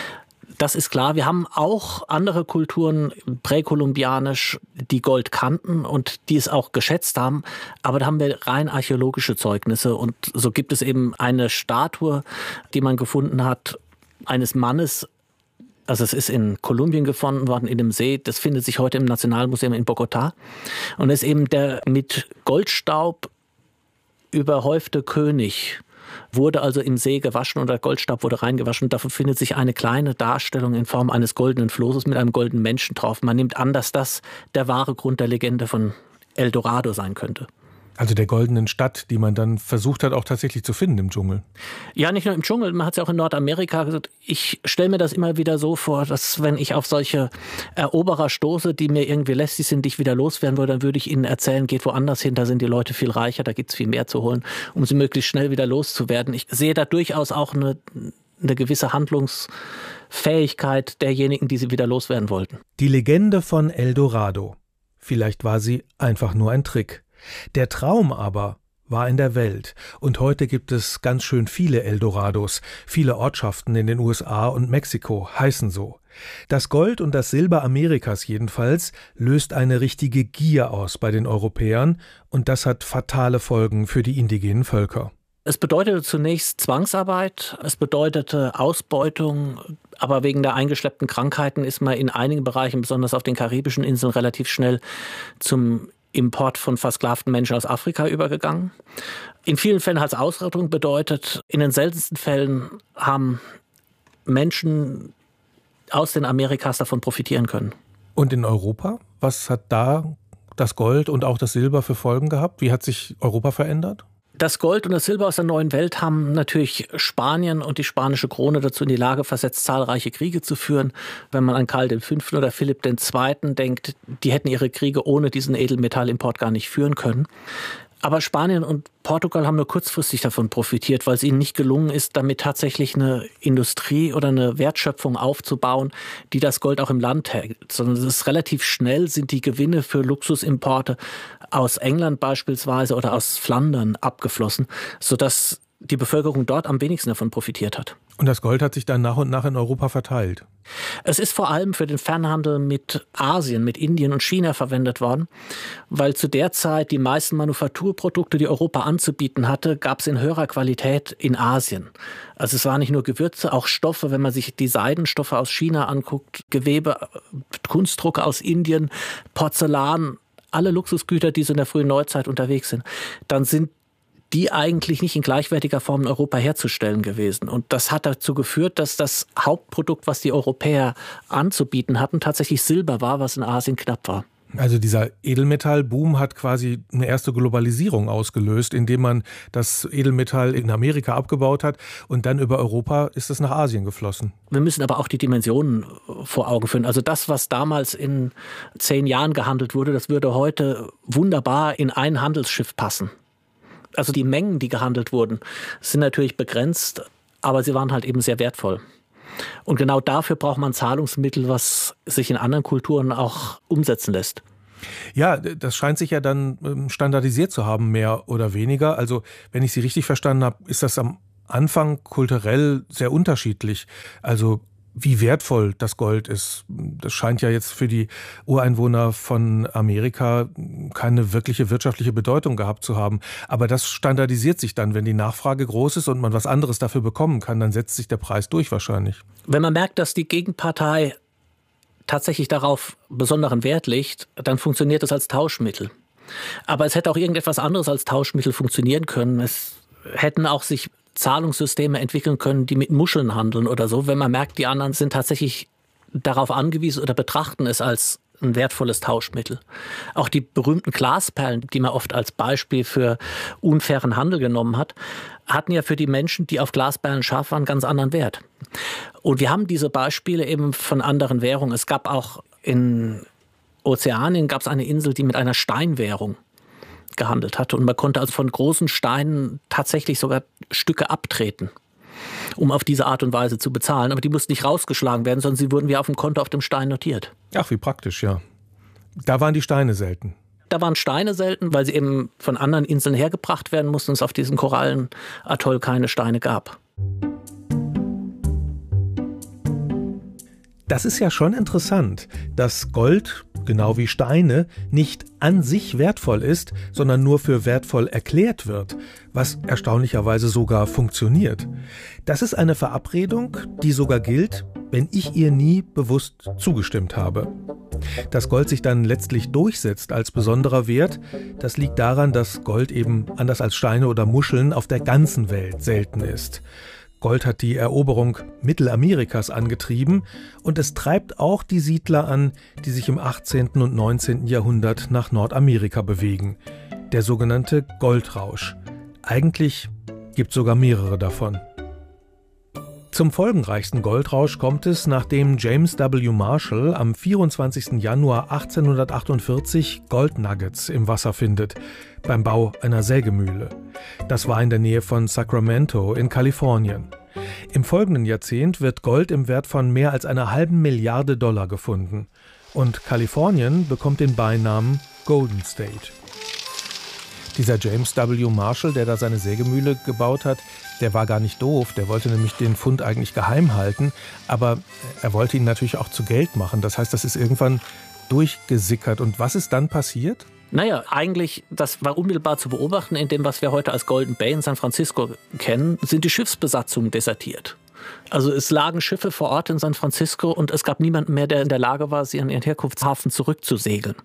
Das ist klar. Wir haben auch andere Kulturen, präkolumbianisch, die Gold kannten und die es auch geschätzt haben. Aber da haben wir rein archäologische Zeugnisse. Und so gibt es eben eine Statue, die man gefunden hat, eines Mannes. Also es ist in Kolumbien gefunden worden, in dem See. Das findet sich heute im Nationalmuseum in Bogotá. Und es ist eben der mit Goldstaub überhäufte König. Wurde also im See gewaschen und der Goldstaub wurde reingewaschen. Dafür findet sich eine kleine Darstellung in Form eines goldenen Flosses mit einem goldenen Menschen drauf. Man nimmt an, dass das der wahre Grund der Legende von El Dorado sein könnte. Also der goldenen Stadt, die man dann versucht hat, auch tatsächlich zu finden im Dschungel. Ja, nicht nur im Dschungel, man hat es ja auch in Nordamerika gesagt. Ich stelle mir das immer wieder so vor, dass wenn ich auf solche Eroberer stoße, die mir irgendwie lästig sind, die ich wieder loswerden würde, dann würde ich ihnen erzählen, geht woanders hin, da sind die Leute viel reicher, da gibt es viel mehr zu holen, um sie möglichst schnell wieder loszuwerden. Ich sehe da durchaus auch eine, eine gewisse Handlungsfähigkeit derjenigen, die sie wieder loswerden wollten. Die Legende von El Dorado. Vielleicht war sie einfach nur ein Trick. Der Traum aber war in der Welt und heute gibt es ganz schön viele Eldorados. Viele Ortschaften in den U S A und Mexiko heißen so. Das Gold und das Silber Amerikas jedenfalls löst eine richtige Gier aus bei den Europäern und das hat fatale Folgen für die indigenen Völker. Es bedeutete zunächst Zwangsarbeit, es bedeutete Ausbeutung, aber wegen der eingeschleppten Krankheiten ist man in einigen Bereichen, besonders auf den karibischen Inseln, relativ schnell zum Import von versklavten Menschen aus Afrika übergegangen. In vielen Fällen hat es Ausrottung bedeutet. In den seltensten Fällen haben Menschen aus den Amerikas davon profitieren können. Und in Europa? Was hat da das Gold und auch das Silber für Folgen gehabt? Wie hat sich Europa verändert? Das Gold und das Silber aus der neuen Welt haben natürlich Spanien und die spanische Krone dazu in die Lage versetzt, zahlreiche Kriege zu führen. Wenn man an Karl der Fünfte oder Philipp der Zweite denkt, die hätten ihre Kriege ohne diesen Edelmetallimport gar nicht führen können. Aber Spanien und Portugal haben nur kurzfristig davon profitiert, weil es ihnen nicht gelungen ist, damit tatsächlich eine Industrie oder eine Wertschöpfung aufzubauen, die das Gold auch im Land hält. Sondern es ist relativ schnell, sind die Gewinne für Luxusimporte aus England beispielsweise oder aus Flandern abgeflossen, sodass die Bevölkerung dort am wenigsten davon profitiert hat. Und das Gold hat sich dann nach und nach in Europa verteilt? Es ist vor allem für den Fernhandel mit Asien, mit Indien und China verwendet worden, weil zu der Zeit die meisten Manufakturprodukte, die Europa anzubieten hatte, gab es in höherer Qualität in Asien. Also es waren nicht nur Gewürze, auch Stoffe, wenn man sich die Seidenstoffe aus China anguckt, Gewebe, Kunstdrucke aus Indien, Porzellan, alle Luxusgüter, die so in der frühen Neuzeit unterwegs sind, dann sind die eigentlich nicht in gleichwertiger Form in Europa herzustellen gewesen. Und das hat dazu geführt, dass das Hauptprodukt, was die Europäer anzubieten hatten, tatsächlich Silber war, was in Asien knapp war. Also dieser Edelmetallboom hat quasi eine erste Globalisierung ausgelöst, indem man das Edelmetall in Amerika abgebaut hat und dann über Europa ist es nach Asien geflossen. Wir müssen aber auch die Dimensionen vor Augen führen. Also das, was damals in zehn Jahren gehandelt wurde, das würde heute wunderbar in ein Handelsschiff passen. Also die Mengen, die gehandelt wurden, sind natürlich begrenzt, aber sie waren halt eben sehr wertvoll. Und genau dafür braucht man Zahlungsmittel, was sich in anderen Kulturen auch umsetzen lässt. Ja, das scheint sich ja dann standardisiert zu haben, mehr oder weniger. Also wenn ich Sie richtig verstanden habe, ist das am Anfang kulturell sehr unterschiedlich. Also wie wertvoll das Gold ist, das scheint ja jetzt für die Ureinwohner von Amerika keine wirkliche wirtschaftliche Bedeutung gehabt zu haben. Aber das standardisiert sich dann, wenn die Nachfrage groß ist und man was anderes dafür bekommen kann, dann setzt sich der Preis durch wahrscheinlich. Wenn man merkt, dass die Gegenpartei tatsächlich darauf besonderen Wert legt, dann funktioniert das als Tauschmittel. Aber es hätte auch irgendetwas anderes als Tauschmittel funktionieren können. Es hätten auch sich Zahlungssysteme entwickeln können, die mit Muscheln handeln oder so, wenn man merkt, die anderen sind tatsächlich darauf angewiesen oder betrachten es als ein wertvolles Tauschmittel. Auch die berühmten Glasperlen, die man oft als Beispiel für unfairen Handel genommen hat, hatten ja für die Menschen, die auf Glasperlen scharf waren, ganz anderen Wert. Und wir haben diese Beispiele eben von anderen Währungen. Es gab auch in Ozeanien gab es eine Insel, die mit einer Steinwährung gehandelt hatte. Und man konnte also von großen Steinen tatsächlich sogar Stücke abtreten, um auf diese Art und Weise zu bezahlen. Aber die mussten nicht rausgeschlagen werden, sondern sie wurden wie auf dem Konto auf dem Stein notiert. Ach, wie praktisch, ja. Da waren die Steine selten. Da waren Steine selten, weil sie eben von anderen Inseln hergebracht werden mussten und es auf diesem Korallenatoll keine Steine gab. Das ist ja schon interessant, dass Gold, genau wie Steine, nicht an sich wertvoll ist, sondern nur für wertvoll erklärt wird, was erstaunlicherweise sogar funktioniert. Das ist eine Verabredung, die sogar gilt, wenn ich ihr nie bewusst zugestimmt habe. Dass Gold sich dann letztlich durchsetzt als besonderer Wert, das liegt daran, dass Gold eben anders als Steine oder Muscheln auf der ganzen Welt selten ist. Gold hat die Eroberung Mittelamerikas angetrieben und es treibt auch die Siedler an, die sich im achtzehnten und neunzehnten Jahrhundert nach Nordamerika bewegen. Der sogenannte Goldrausch. Eigentlich gibt es sogar mehrere davon. Zum folgenreichsten Goldrausch kommt es, nachdem James W. Marshall am vierundzwanzigsten Januar achtzehnhundertachtundvierzig Goldnuggets im Wasser findet, beim Bau einer Sägemühle. Das war in der Nähe von Sacramento in Kalifornien. Im folgenden Jahrzehnt wird Gold im Wert von mehr als einer halben Milliarde Dollar gefunden. Und Kalifornien bekommt den Beinamen Golden State. Dieser James W. Marshall, der da seine Sägemühle gebaut hat, der war gar nicht doof, der wollte nämlich den Fund eigentlich geheim halten, aber er wollte ihn natürlich auch zu Geld machen. Das heißt, das ist irgendwann durchgesickert. Und was ist dann passiert? Naja, eigentlich, das war unmittelbar zu beobachten, in dem, was wir heute als Golden Bay in San Francisco kennen, sind die Schiffsbesatzungen desertiert. Also es lagen Schiffe vor Ort in San Francisco und es gab niemanden mehr, der in der Lage war, sie an ihren Herkunftshafen zurückzusegeln.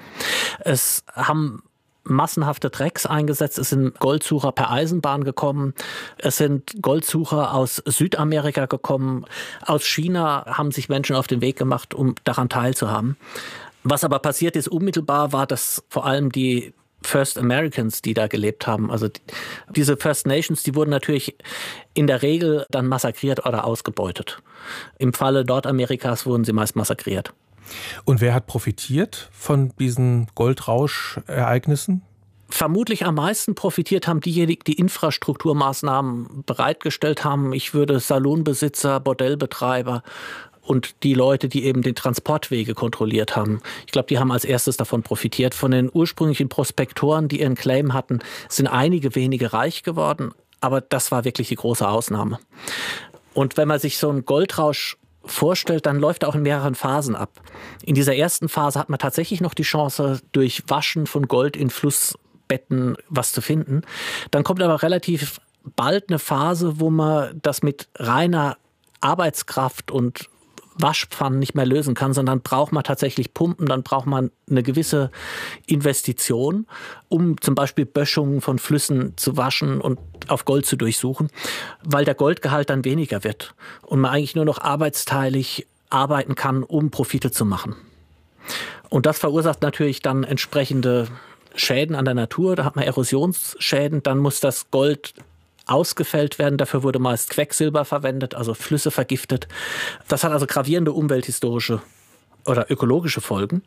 Es haben massenhafte Drecks eingesetzt. Es sind Goldsucher per Eisenbahn gekommen. Es sind Goldsucher aus Südamerika gekommen. Aus China haben sich Menschen auf den Weg gemacht, um daran teilzuhaben. Was aber passiert ist unmittelbar, war, dass vor allem die First Americans, die da gelebt haben, also diese First Nations, die wurden natürlich in der Regel dann massakriert oder ausgebeutet. Im Falle Nordamerikas wurden sie meist massakriert. Und wer hat profitiert von diesen Goldrauschereignissen? Vermutlich am meisten profitiert haben diejenigen, die Infrastrukturmaßnahmen bereitgestellt haben. Ich würde Salonbesitzer, Bordellbetreiber und die Leute, die eben den Transportwege kontrolliert haben. Ich glaube, die haben als erstes davon profitiert. Von den ursprünglichen Prospektoren, die ihren Claim hatten, sind einige wenige reich geworden. Aber das war wirklich die große Ausnahme. Und wenn man sich so einen Goldrausch vorstellt, dann läuft er auch in mehreren Phasen ab. In dieser ersten Phase hat man tatsächlich noch die Chance, durch Waschen von Gold in Flussbetten was zu finden. Dann kommt aber relativ bald eine Phase, wo man das mit reiner Arbeitskraft und Waschpfannen nicht mehr lösen kann, sondern braucht man tatsächlich Pumpen, dann braucht man eine gewisse Investition, um zum Beispiel Böschungen von Flüssen zu waschen und auf Gold zu durchsuchen, weil der Goldgehalt dann weniger wird und man eigentlich nur noch arbeitsteilig arbeiten kann, um Profite zu machen. Und das verursacht natürlich dann entsprechende Schäden an der Natur, da hat man Erosionsschäden, dann muss das Gold ausgefällt werden. Dafür wurde meist Quecksilber verwendet, also Flüsse vergiftet. Das hat also gravierende umwelthistorische oder ökologische Folgen.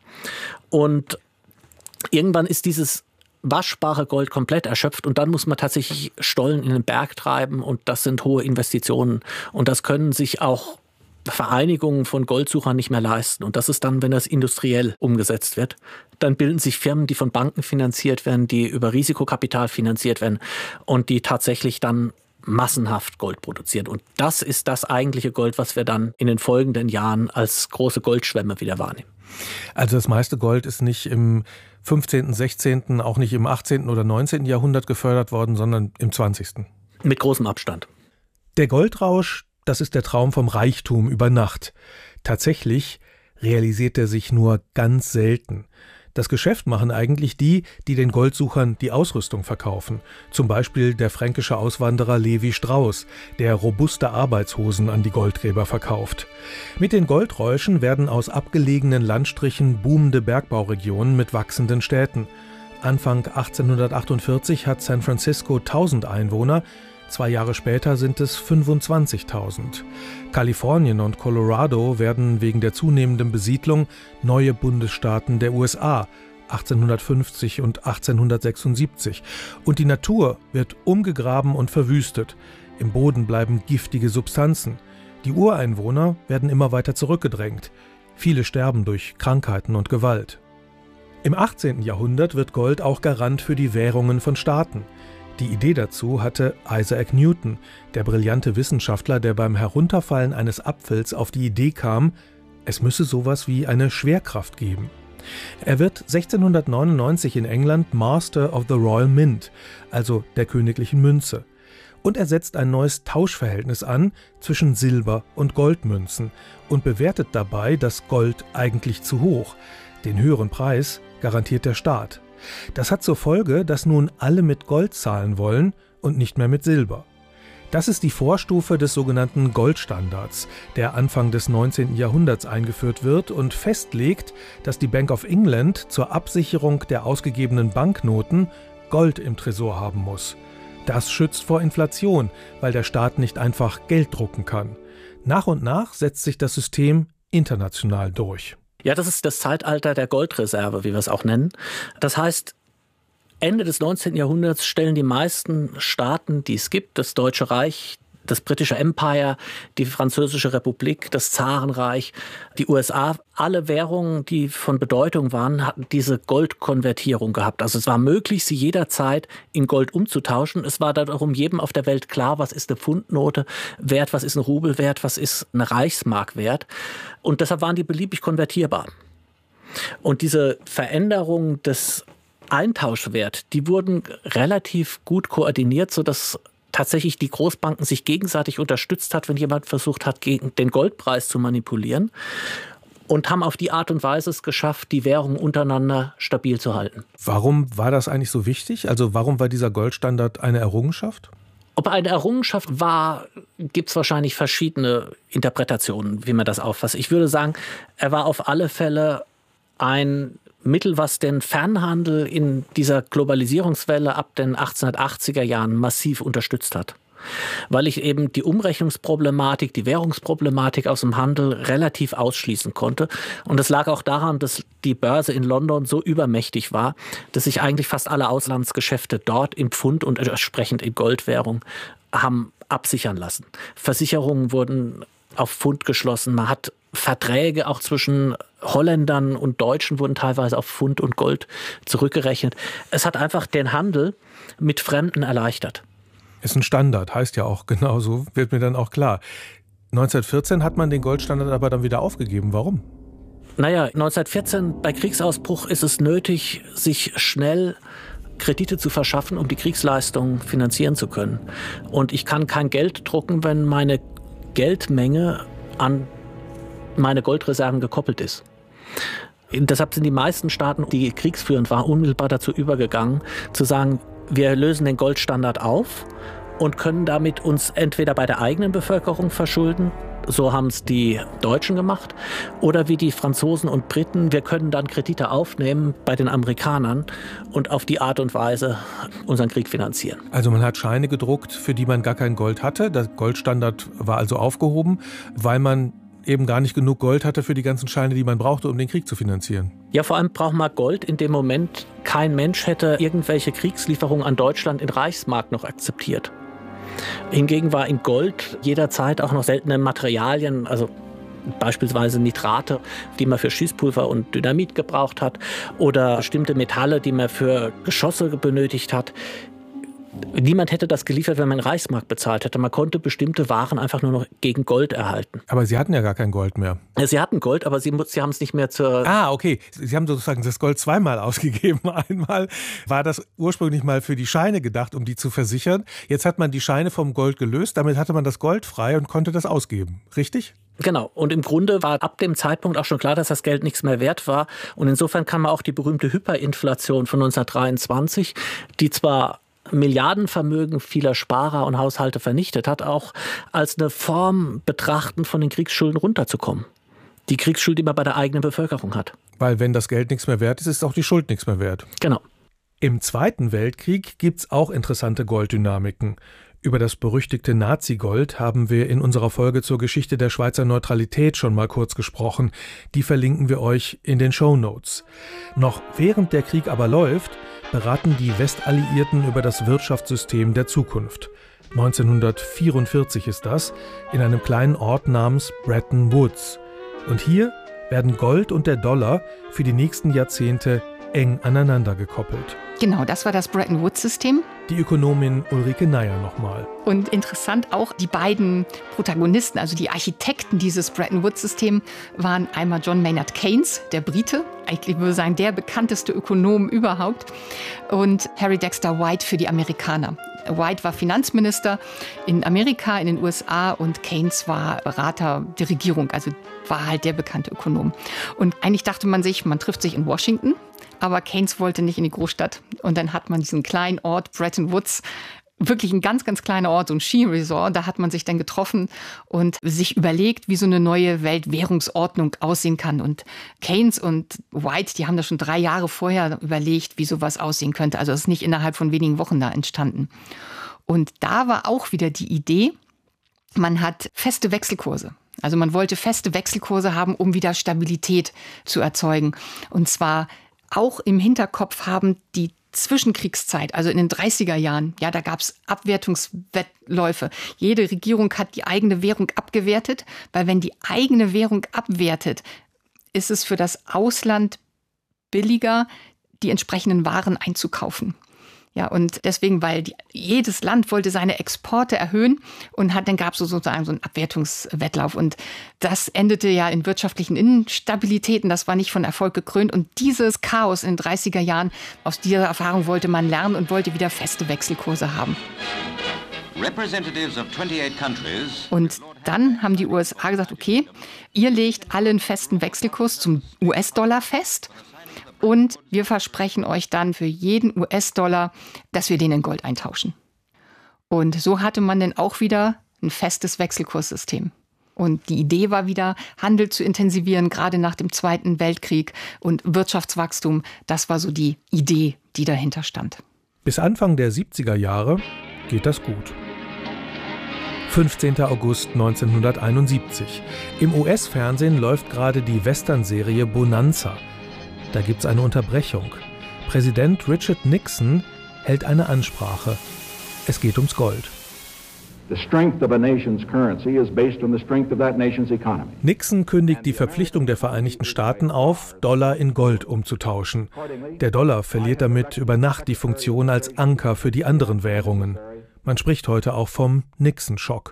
Und irgendwann ist dieses waschbare Gold komplett erschöpft und dann muss man tatsächlich Stollen in den Berg treiben und das sind hohe Investitionen. Und das können sich auch Vereinigungen von Goldsuchern nicht mehr leisten. Und das ist dann, wenn das industriell umgesetzt wird. Dann bilden sich Firmen, die von Banken finanziert werden, die über Risikokapital finanziert werden und die tatsächlich dann massenhaft Gold produzieren. Und das ist das eigentliche Gold, was wir dann in den folgenden Jahren als große Goldschwämme wieder wahrnehmen. Also das meiste Gold ist nicht im fünfzehnten, sechzehnten, auch nicht im achtzehnten oder neunzehnten Jahrhundert gefördert worden, sondern im zwanzigsten Mit großem Abstand. Der Goldrausch, das ist der Traum vom Reichtum über Nacht. Tatsächlich realisiert er sich nur ganz selten. Das Geschäft machen eigentlich die, die den Goldsuchern die Ausrüstung verkaufen. Zum Beispiel der fränkische Auswanderer Levi Strauss, der robuste Arbeitshosen an die Goldgräber verkauft. Mit den Goldräuschen werden aus abgelegenen Landstrichen boomende Bergbauregionen mit wachsenden Städten. Anfang achtzehnhundertachtundvierzig hat San Francisco tausend Einwohner, zwei Jahre später sind es fünfundzwanzigtausend. Kalifornien und Colorado werden wegen der zunehmenden Besiedlung neue Bundesstaaten der U S A, achtzehnhundertfünfzig und achtzehnhundertsechsundsiebzig. Und die Natur wird umgegraben und verwüstet. Im Boden bleiben giftige Substanzen. Die Ureinwohner werden immer weiter zurückgedrängt. Viele sterben durch Krankheiten und Gewalt. Im achtzehnten Jahrhundert wird Gold auch Garant für die Währungen von Staaten. Die Idee dazu hatte Isaac Newton, der brillante Wissenschaftler, der beim Herunterfallen eines Apfels auf die Idee kam, es müsse sowas wie eine Schwerkraft geben. Er wird sechzehnhundertneunundneunzig in England Master of the Royal Mint, also der königlichen Münze. Und er setzt ein neues Tauschverhältnis an zwischen Silber- und Goldmünzen und bewertet dabei das Gold eigentlich zu hoch. Den höheren Preis garantiert der Staat. Das hat zur Folge, dass nun alle mit Gold zahlen wollen und nicht mehr mit Silber. Das ist die Vorstufe des sogenannten Goldstandards, der Anfang des neunzehnten Jahrhunderts eingeführt wird und festlegt, dass die Bank of England zur Absicherung der ausgegebenen Banknoten Gold im Tresor haben muss. Das schützt vor Inflation, weil der Staat nicht einfach Geld drucken kann. Nach und nach setzt sich das System international durch. Ja, das ist das Zeitalter der Goldreserve, wie wir es auch nennen. Das heißt, Ende des neunzehnten Jahrhunderts stellen die meisten Staaten, die es gibt, das Deutsche Reich, das britische Empire, die Französische Republik, das Zarenreich, die U S A, alle Währungen, die von Bedeutung waren, hatten diese Goldkonvertierung gehabt. Also es war möglich, sie jederzeit in Gold umzutauschen. Es war darum jedem auf der Welt klar, was ist eine Pfundnote wert, was ist ein Rubel wert, was ist eine Reichsmark wert. Und deshalb waren die beliebig konvertierbar. Und diese Veränderung des Eintauschwert, die wurden relativ gut koordiniert, sodass tatsächlich die Großbanken sich gegenseitig unterstützt hat, wenn jemand versucht hat, gegen den Goldpreis zu manipulieren. Und haben auf die Art und Weise es geschafft, die Währung untereinander stabil zu halten. Warum war das eigentlich so wichtig? Also warum war dieser Goldstandard eine Errungenschaft? Ob er eine Errungenschaft war, gibt es wahrscheinlich verschiedene Interpretationen, wie man das auffasst. Ich würde sagen, er war auf alle Fälle ein Mittel, was den Fernhandel in dieser Globalisierungswelle ab den achtzehnhundertachtziger Jahren massiv unterstützt hat. Weil ich eben die Umrechnungsproblematik, die Währungsproblematik aus dem Handel relativ ausschließen konnte. Und es lag auch daran, dass die Börse in London so übermächtig war, dass sich eigentlich fast alle Auslandsgeschäfte dort in Pfund und entsprechend in Goldwährung haben absichern lassen. Versicherungen wurden auf Pfund geschlossen. Man hat Verträge auch zwischen Holländern und Deutschen wurden teilweise auf Pfund und Gold zurückgerechnet. Es hat einfach den Handel mit Fremden erleichtert. Ist ein Standard, heißt ja auch genauso, wird mir dann auch klar. neunzehnhundertvierzehn hat man den Goldstandard aber dann wieder aufgegeben. Warum? Naja, neunzehnhundertvierzehn bei Kriegsausbruch ist es nötig, sich schnell Kredite zu verschaffen, um die Kriegsleistungen finanzieren zu können. Und ich kann kein Geld drucken, wenn meine Geldmenge an meine Goldreserven gekoppelt ist. Deshalb sind die meisten Staaten, die kriegsführend waren, unmittelbar dazu übergegangen, zu sagen, wir lösen den Goldstandard auf und können damit uns entweder bei der eigenen Bevölkerung verschulden, so haben es die Deutschen gemacht, oder wie die Franzosen und Briten, wir können dann Kredite aufnehmen bei den Amerikanern und auf die Art und Weise unseren Krieg finanzieren. Also man hat Scheine gedruckt, für die man gar kein Gold hatte. Der Goldstandard war also aufgehoben, weil man eben gar nicht genug Gold hatte für die ganzen Scheine, die man brauchte, um den Krieg zu finanzieren. Ja, vor allem braucht man Gold in dem Moment. Kein Mensch hätte irgendwelche Kriegslieferungen an Deutschland in Reichsmark noch akzeptiert. Hingegen war in Gold jederzeit auch noch seltene Materialien, also beispielsweise Nitrate, die man für Schießpulver und Dynamit gebraucht hat, oder bestimmte Metalle, die man für Geschosse benötigt hat. Niemand hätte das geliefert, wenn man in Reichsmark bezahlt hätte. Man konnte bestimmte Waren einfach nur noch gegen Gold erhalten. Aber Sie hatten ja gar kein Gold mehr. Sie hatten Gold, aber Sie, Sie haben es nicht mehr zur... Ah, okay. Sie haben sozusagen das Gold zweimal ausgegeben. Einmal war das ursprünglich mal für die Scheine gedacht, um die zu versichern. Jetzt hat man die Scheine vom Gold gelöst. Damit hatte man das Gold frei und konnte das ausgeben. Richtig? Genau. Und im Grunde war ab dem Zeitpunkt auch schon klar, dass das Geld nichts mehr wert war. Und insofern kann man auch die berühmte Hyperinflation von neunzehnhundertdreiundzwanzig, die zwar Milliardenvermögen vieler Sparer und Haushalte vernichtet hat, auch als eine Form betrachten, von den Kriegsschulden runterzukommen. Die Kriegsschuld, die man bei der eigenen Bevölkerung hat. Weil wenn das Geld nichts mehr wert ist, ist auch die Schuld nichts mehr wert. Genau. Im Zweiten Weltkrieg gibt es auch interessante Golddynamiken. Über das berüchtigte Nazi-Gold haben wir in unserer Folge zur Geschichte der Schweizer Neutralität schon mal kurz gesprochen. Die verlinken wir euch in den Shownotes. Noch während der Krieg aber läuft, beraten die Westalliierten über das Wirtschaftssystem der Zukunft. neunzehnhundertvierundvierzig ist das, in einem kleinen Ort namens Bretton Woods. Und hier werden Gold und der Dollar für die nächsten Jahrzehnte eng aneinander gekoppelt. Genau, das war das Bretton Woods-System. Die Ökonomin Ulrike Neier nochmal. Und interessant auch, die beiden Protagonisten, also die Architekten dieses Bretton Woods-Systems, waren einmal John Maynard Keynes, der Brite, eigentlich würde ich sagen, der bekannteste Ökonom überhaupt, und Harry Dexter White für die Amerikaner. White war Finanzminister in Amerika, in den U S A, und Keynes war Berater der Regierung, also war halt der bekannte Ökonom. Und eigentlich dachte man sich, man trifft sich in Washington, aber Keynes wollte nicht in die Großstadt. Und dann hat man diesen kleinen Ort Bretton Woods, wirklich ein ganz, ganz kleiner Ort, so ein Skiresort, da hat man sich dann getroffen und sich überlegt, wie so eine neue Weltwährungsordnung aussehen kann. Und Keynes und White, die haben das schon drei Jahre vorher überlegt, wie sowas aussehen könnte. Also es ist nicht innerhalb von wenigen Wochen da entstanden. Und da war auch wieder die Idee, man hat feste Wechselkurse. Also man wollte feste Wechselkurse haben, um wieder Stabilität zu erzeugen. Und zwar auch im Hinterkopf haben die Zwischenkriegszeit, also in den dreißiger Jahren, ja, da gab es Abwertungswettläufe. Jede Regierung hat die eigene Währung abgewertet, weil wenn die eigene Währung abwertet, ist es für das Ausland billiger, die entsprechenden Waren einzukaufen. Ja, und deswegen, weil die, jedes Land wollte seine Exporte erhöhen und hat, dann gab es so sozusagen so einen Abwertungswettlauf. Und das endete ja in wirtschaftlichen Instabilitäten. Das war nicht von Erfolg gekrönt. Und dieses Chaos in den dreißiger Jahren, aus dieser Erfahrung wollte man lernen und wollte wieder feste Wechselkurse haben. Und dann haben die U S A gesagt, okay, ihr legt alle einen festen Wechselkurs zum U S-Dollar fest. Und wir versprechen euch dann für jeden U S-Dollar, dass wir den in Gold eintauschen. Und so hatte man dann auch wieder ein festes Wechselkurssystem. Und die Idee war wieder, Handel zu intensivieren, gerade nach dem Zweiten Weltkrieg und Wirtschaftswachstum. Das war so die Idee, die dahinter stand. Bis Anfang der siebziger Jahre geht das gut. fünfzehnter August neunzehnhunderteinundsiebzig. Im U S-Fernsehen läuft gerade die Western-Serie Bonanza. Da gibt's eine Unterbrechung. Präsident Richard Nixon hält eine Ansprache. Es geht ums Gold. Nixon kündigt die Verpflichtung der Vereinigten Staaten auf, Dollar in Gold umzutauschen. Der Dollar verliert damit über Nacht die Funktion als Anker für die anderen Währungen. Man spricht heute auch vom Nixon-Schock.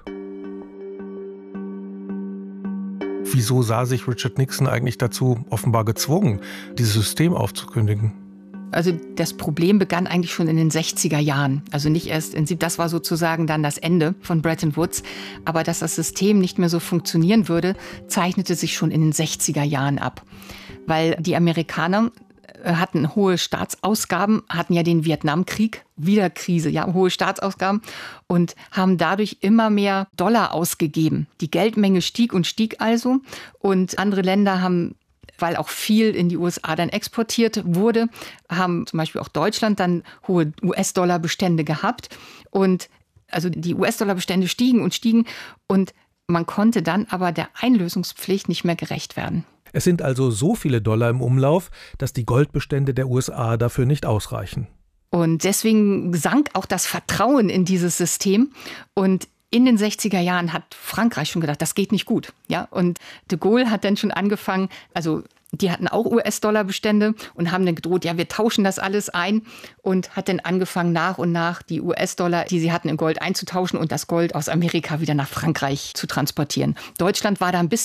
Wieso sah sich Richard Nixon eigentlich dazu offenbar gezwungen, dieses System aufzukündigen? Also das Problem begann eigentlich schon in den sechziger Jahren. Also nicht erst, in, das war sozusagen dann das Ende von Bretton Woods. Aber dass das System nicht mehr so funktionieren würde, zeichnete sich schon in den sechziger Jahren ab. Weil die Amerikaner hatten hohe Staatsausgaben, hatten ja den Vietnamkrieg, wieder Krise, ja, hohe Staatsausgaben und haben dadurch immer mehr Dollar ausgegeben. Die Geldmenge stieg und stieg also und andere Länder haben, weil auch viel in die U S A dann exportiert wurde, haben zum Beispiel auch Deutschland dann hohe U S-Dollar-Bestände gehabt und also die U S-Dollar-Bestände stiegen und stiegen und man konnte dann aber der Einlösungspflicht nicht mehr gerecht werden. Es sind also so viele Dollar im Umlauf, dass die Goldbestände der U S A dafür nicht ausreichen. Und deswegen sank auch das Vertrauen in dieses System. Und in den sechziger Jahren hat Frankreich schon gedacht, das geht nicht gut. Ja? Und de Gaulle hat dann schon angefangen, also die hatten auch U S-Dollar-Bestände und haben dann gedroht, ja, wir tauschen das alles ein und hat dann angefangen, nach und nach die U S-Dollar, die sie hatten, in Gold einzutauschen und das Gold aus Amerika wieder nach Frankreich zu transportieren. Deutschland war da ein bisschen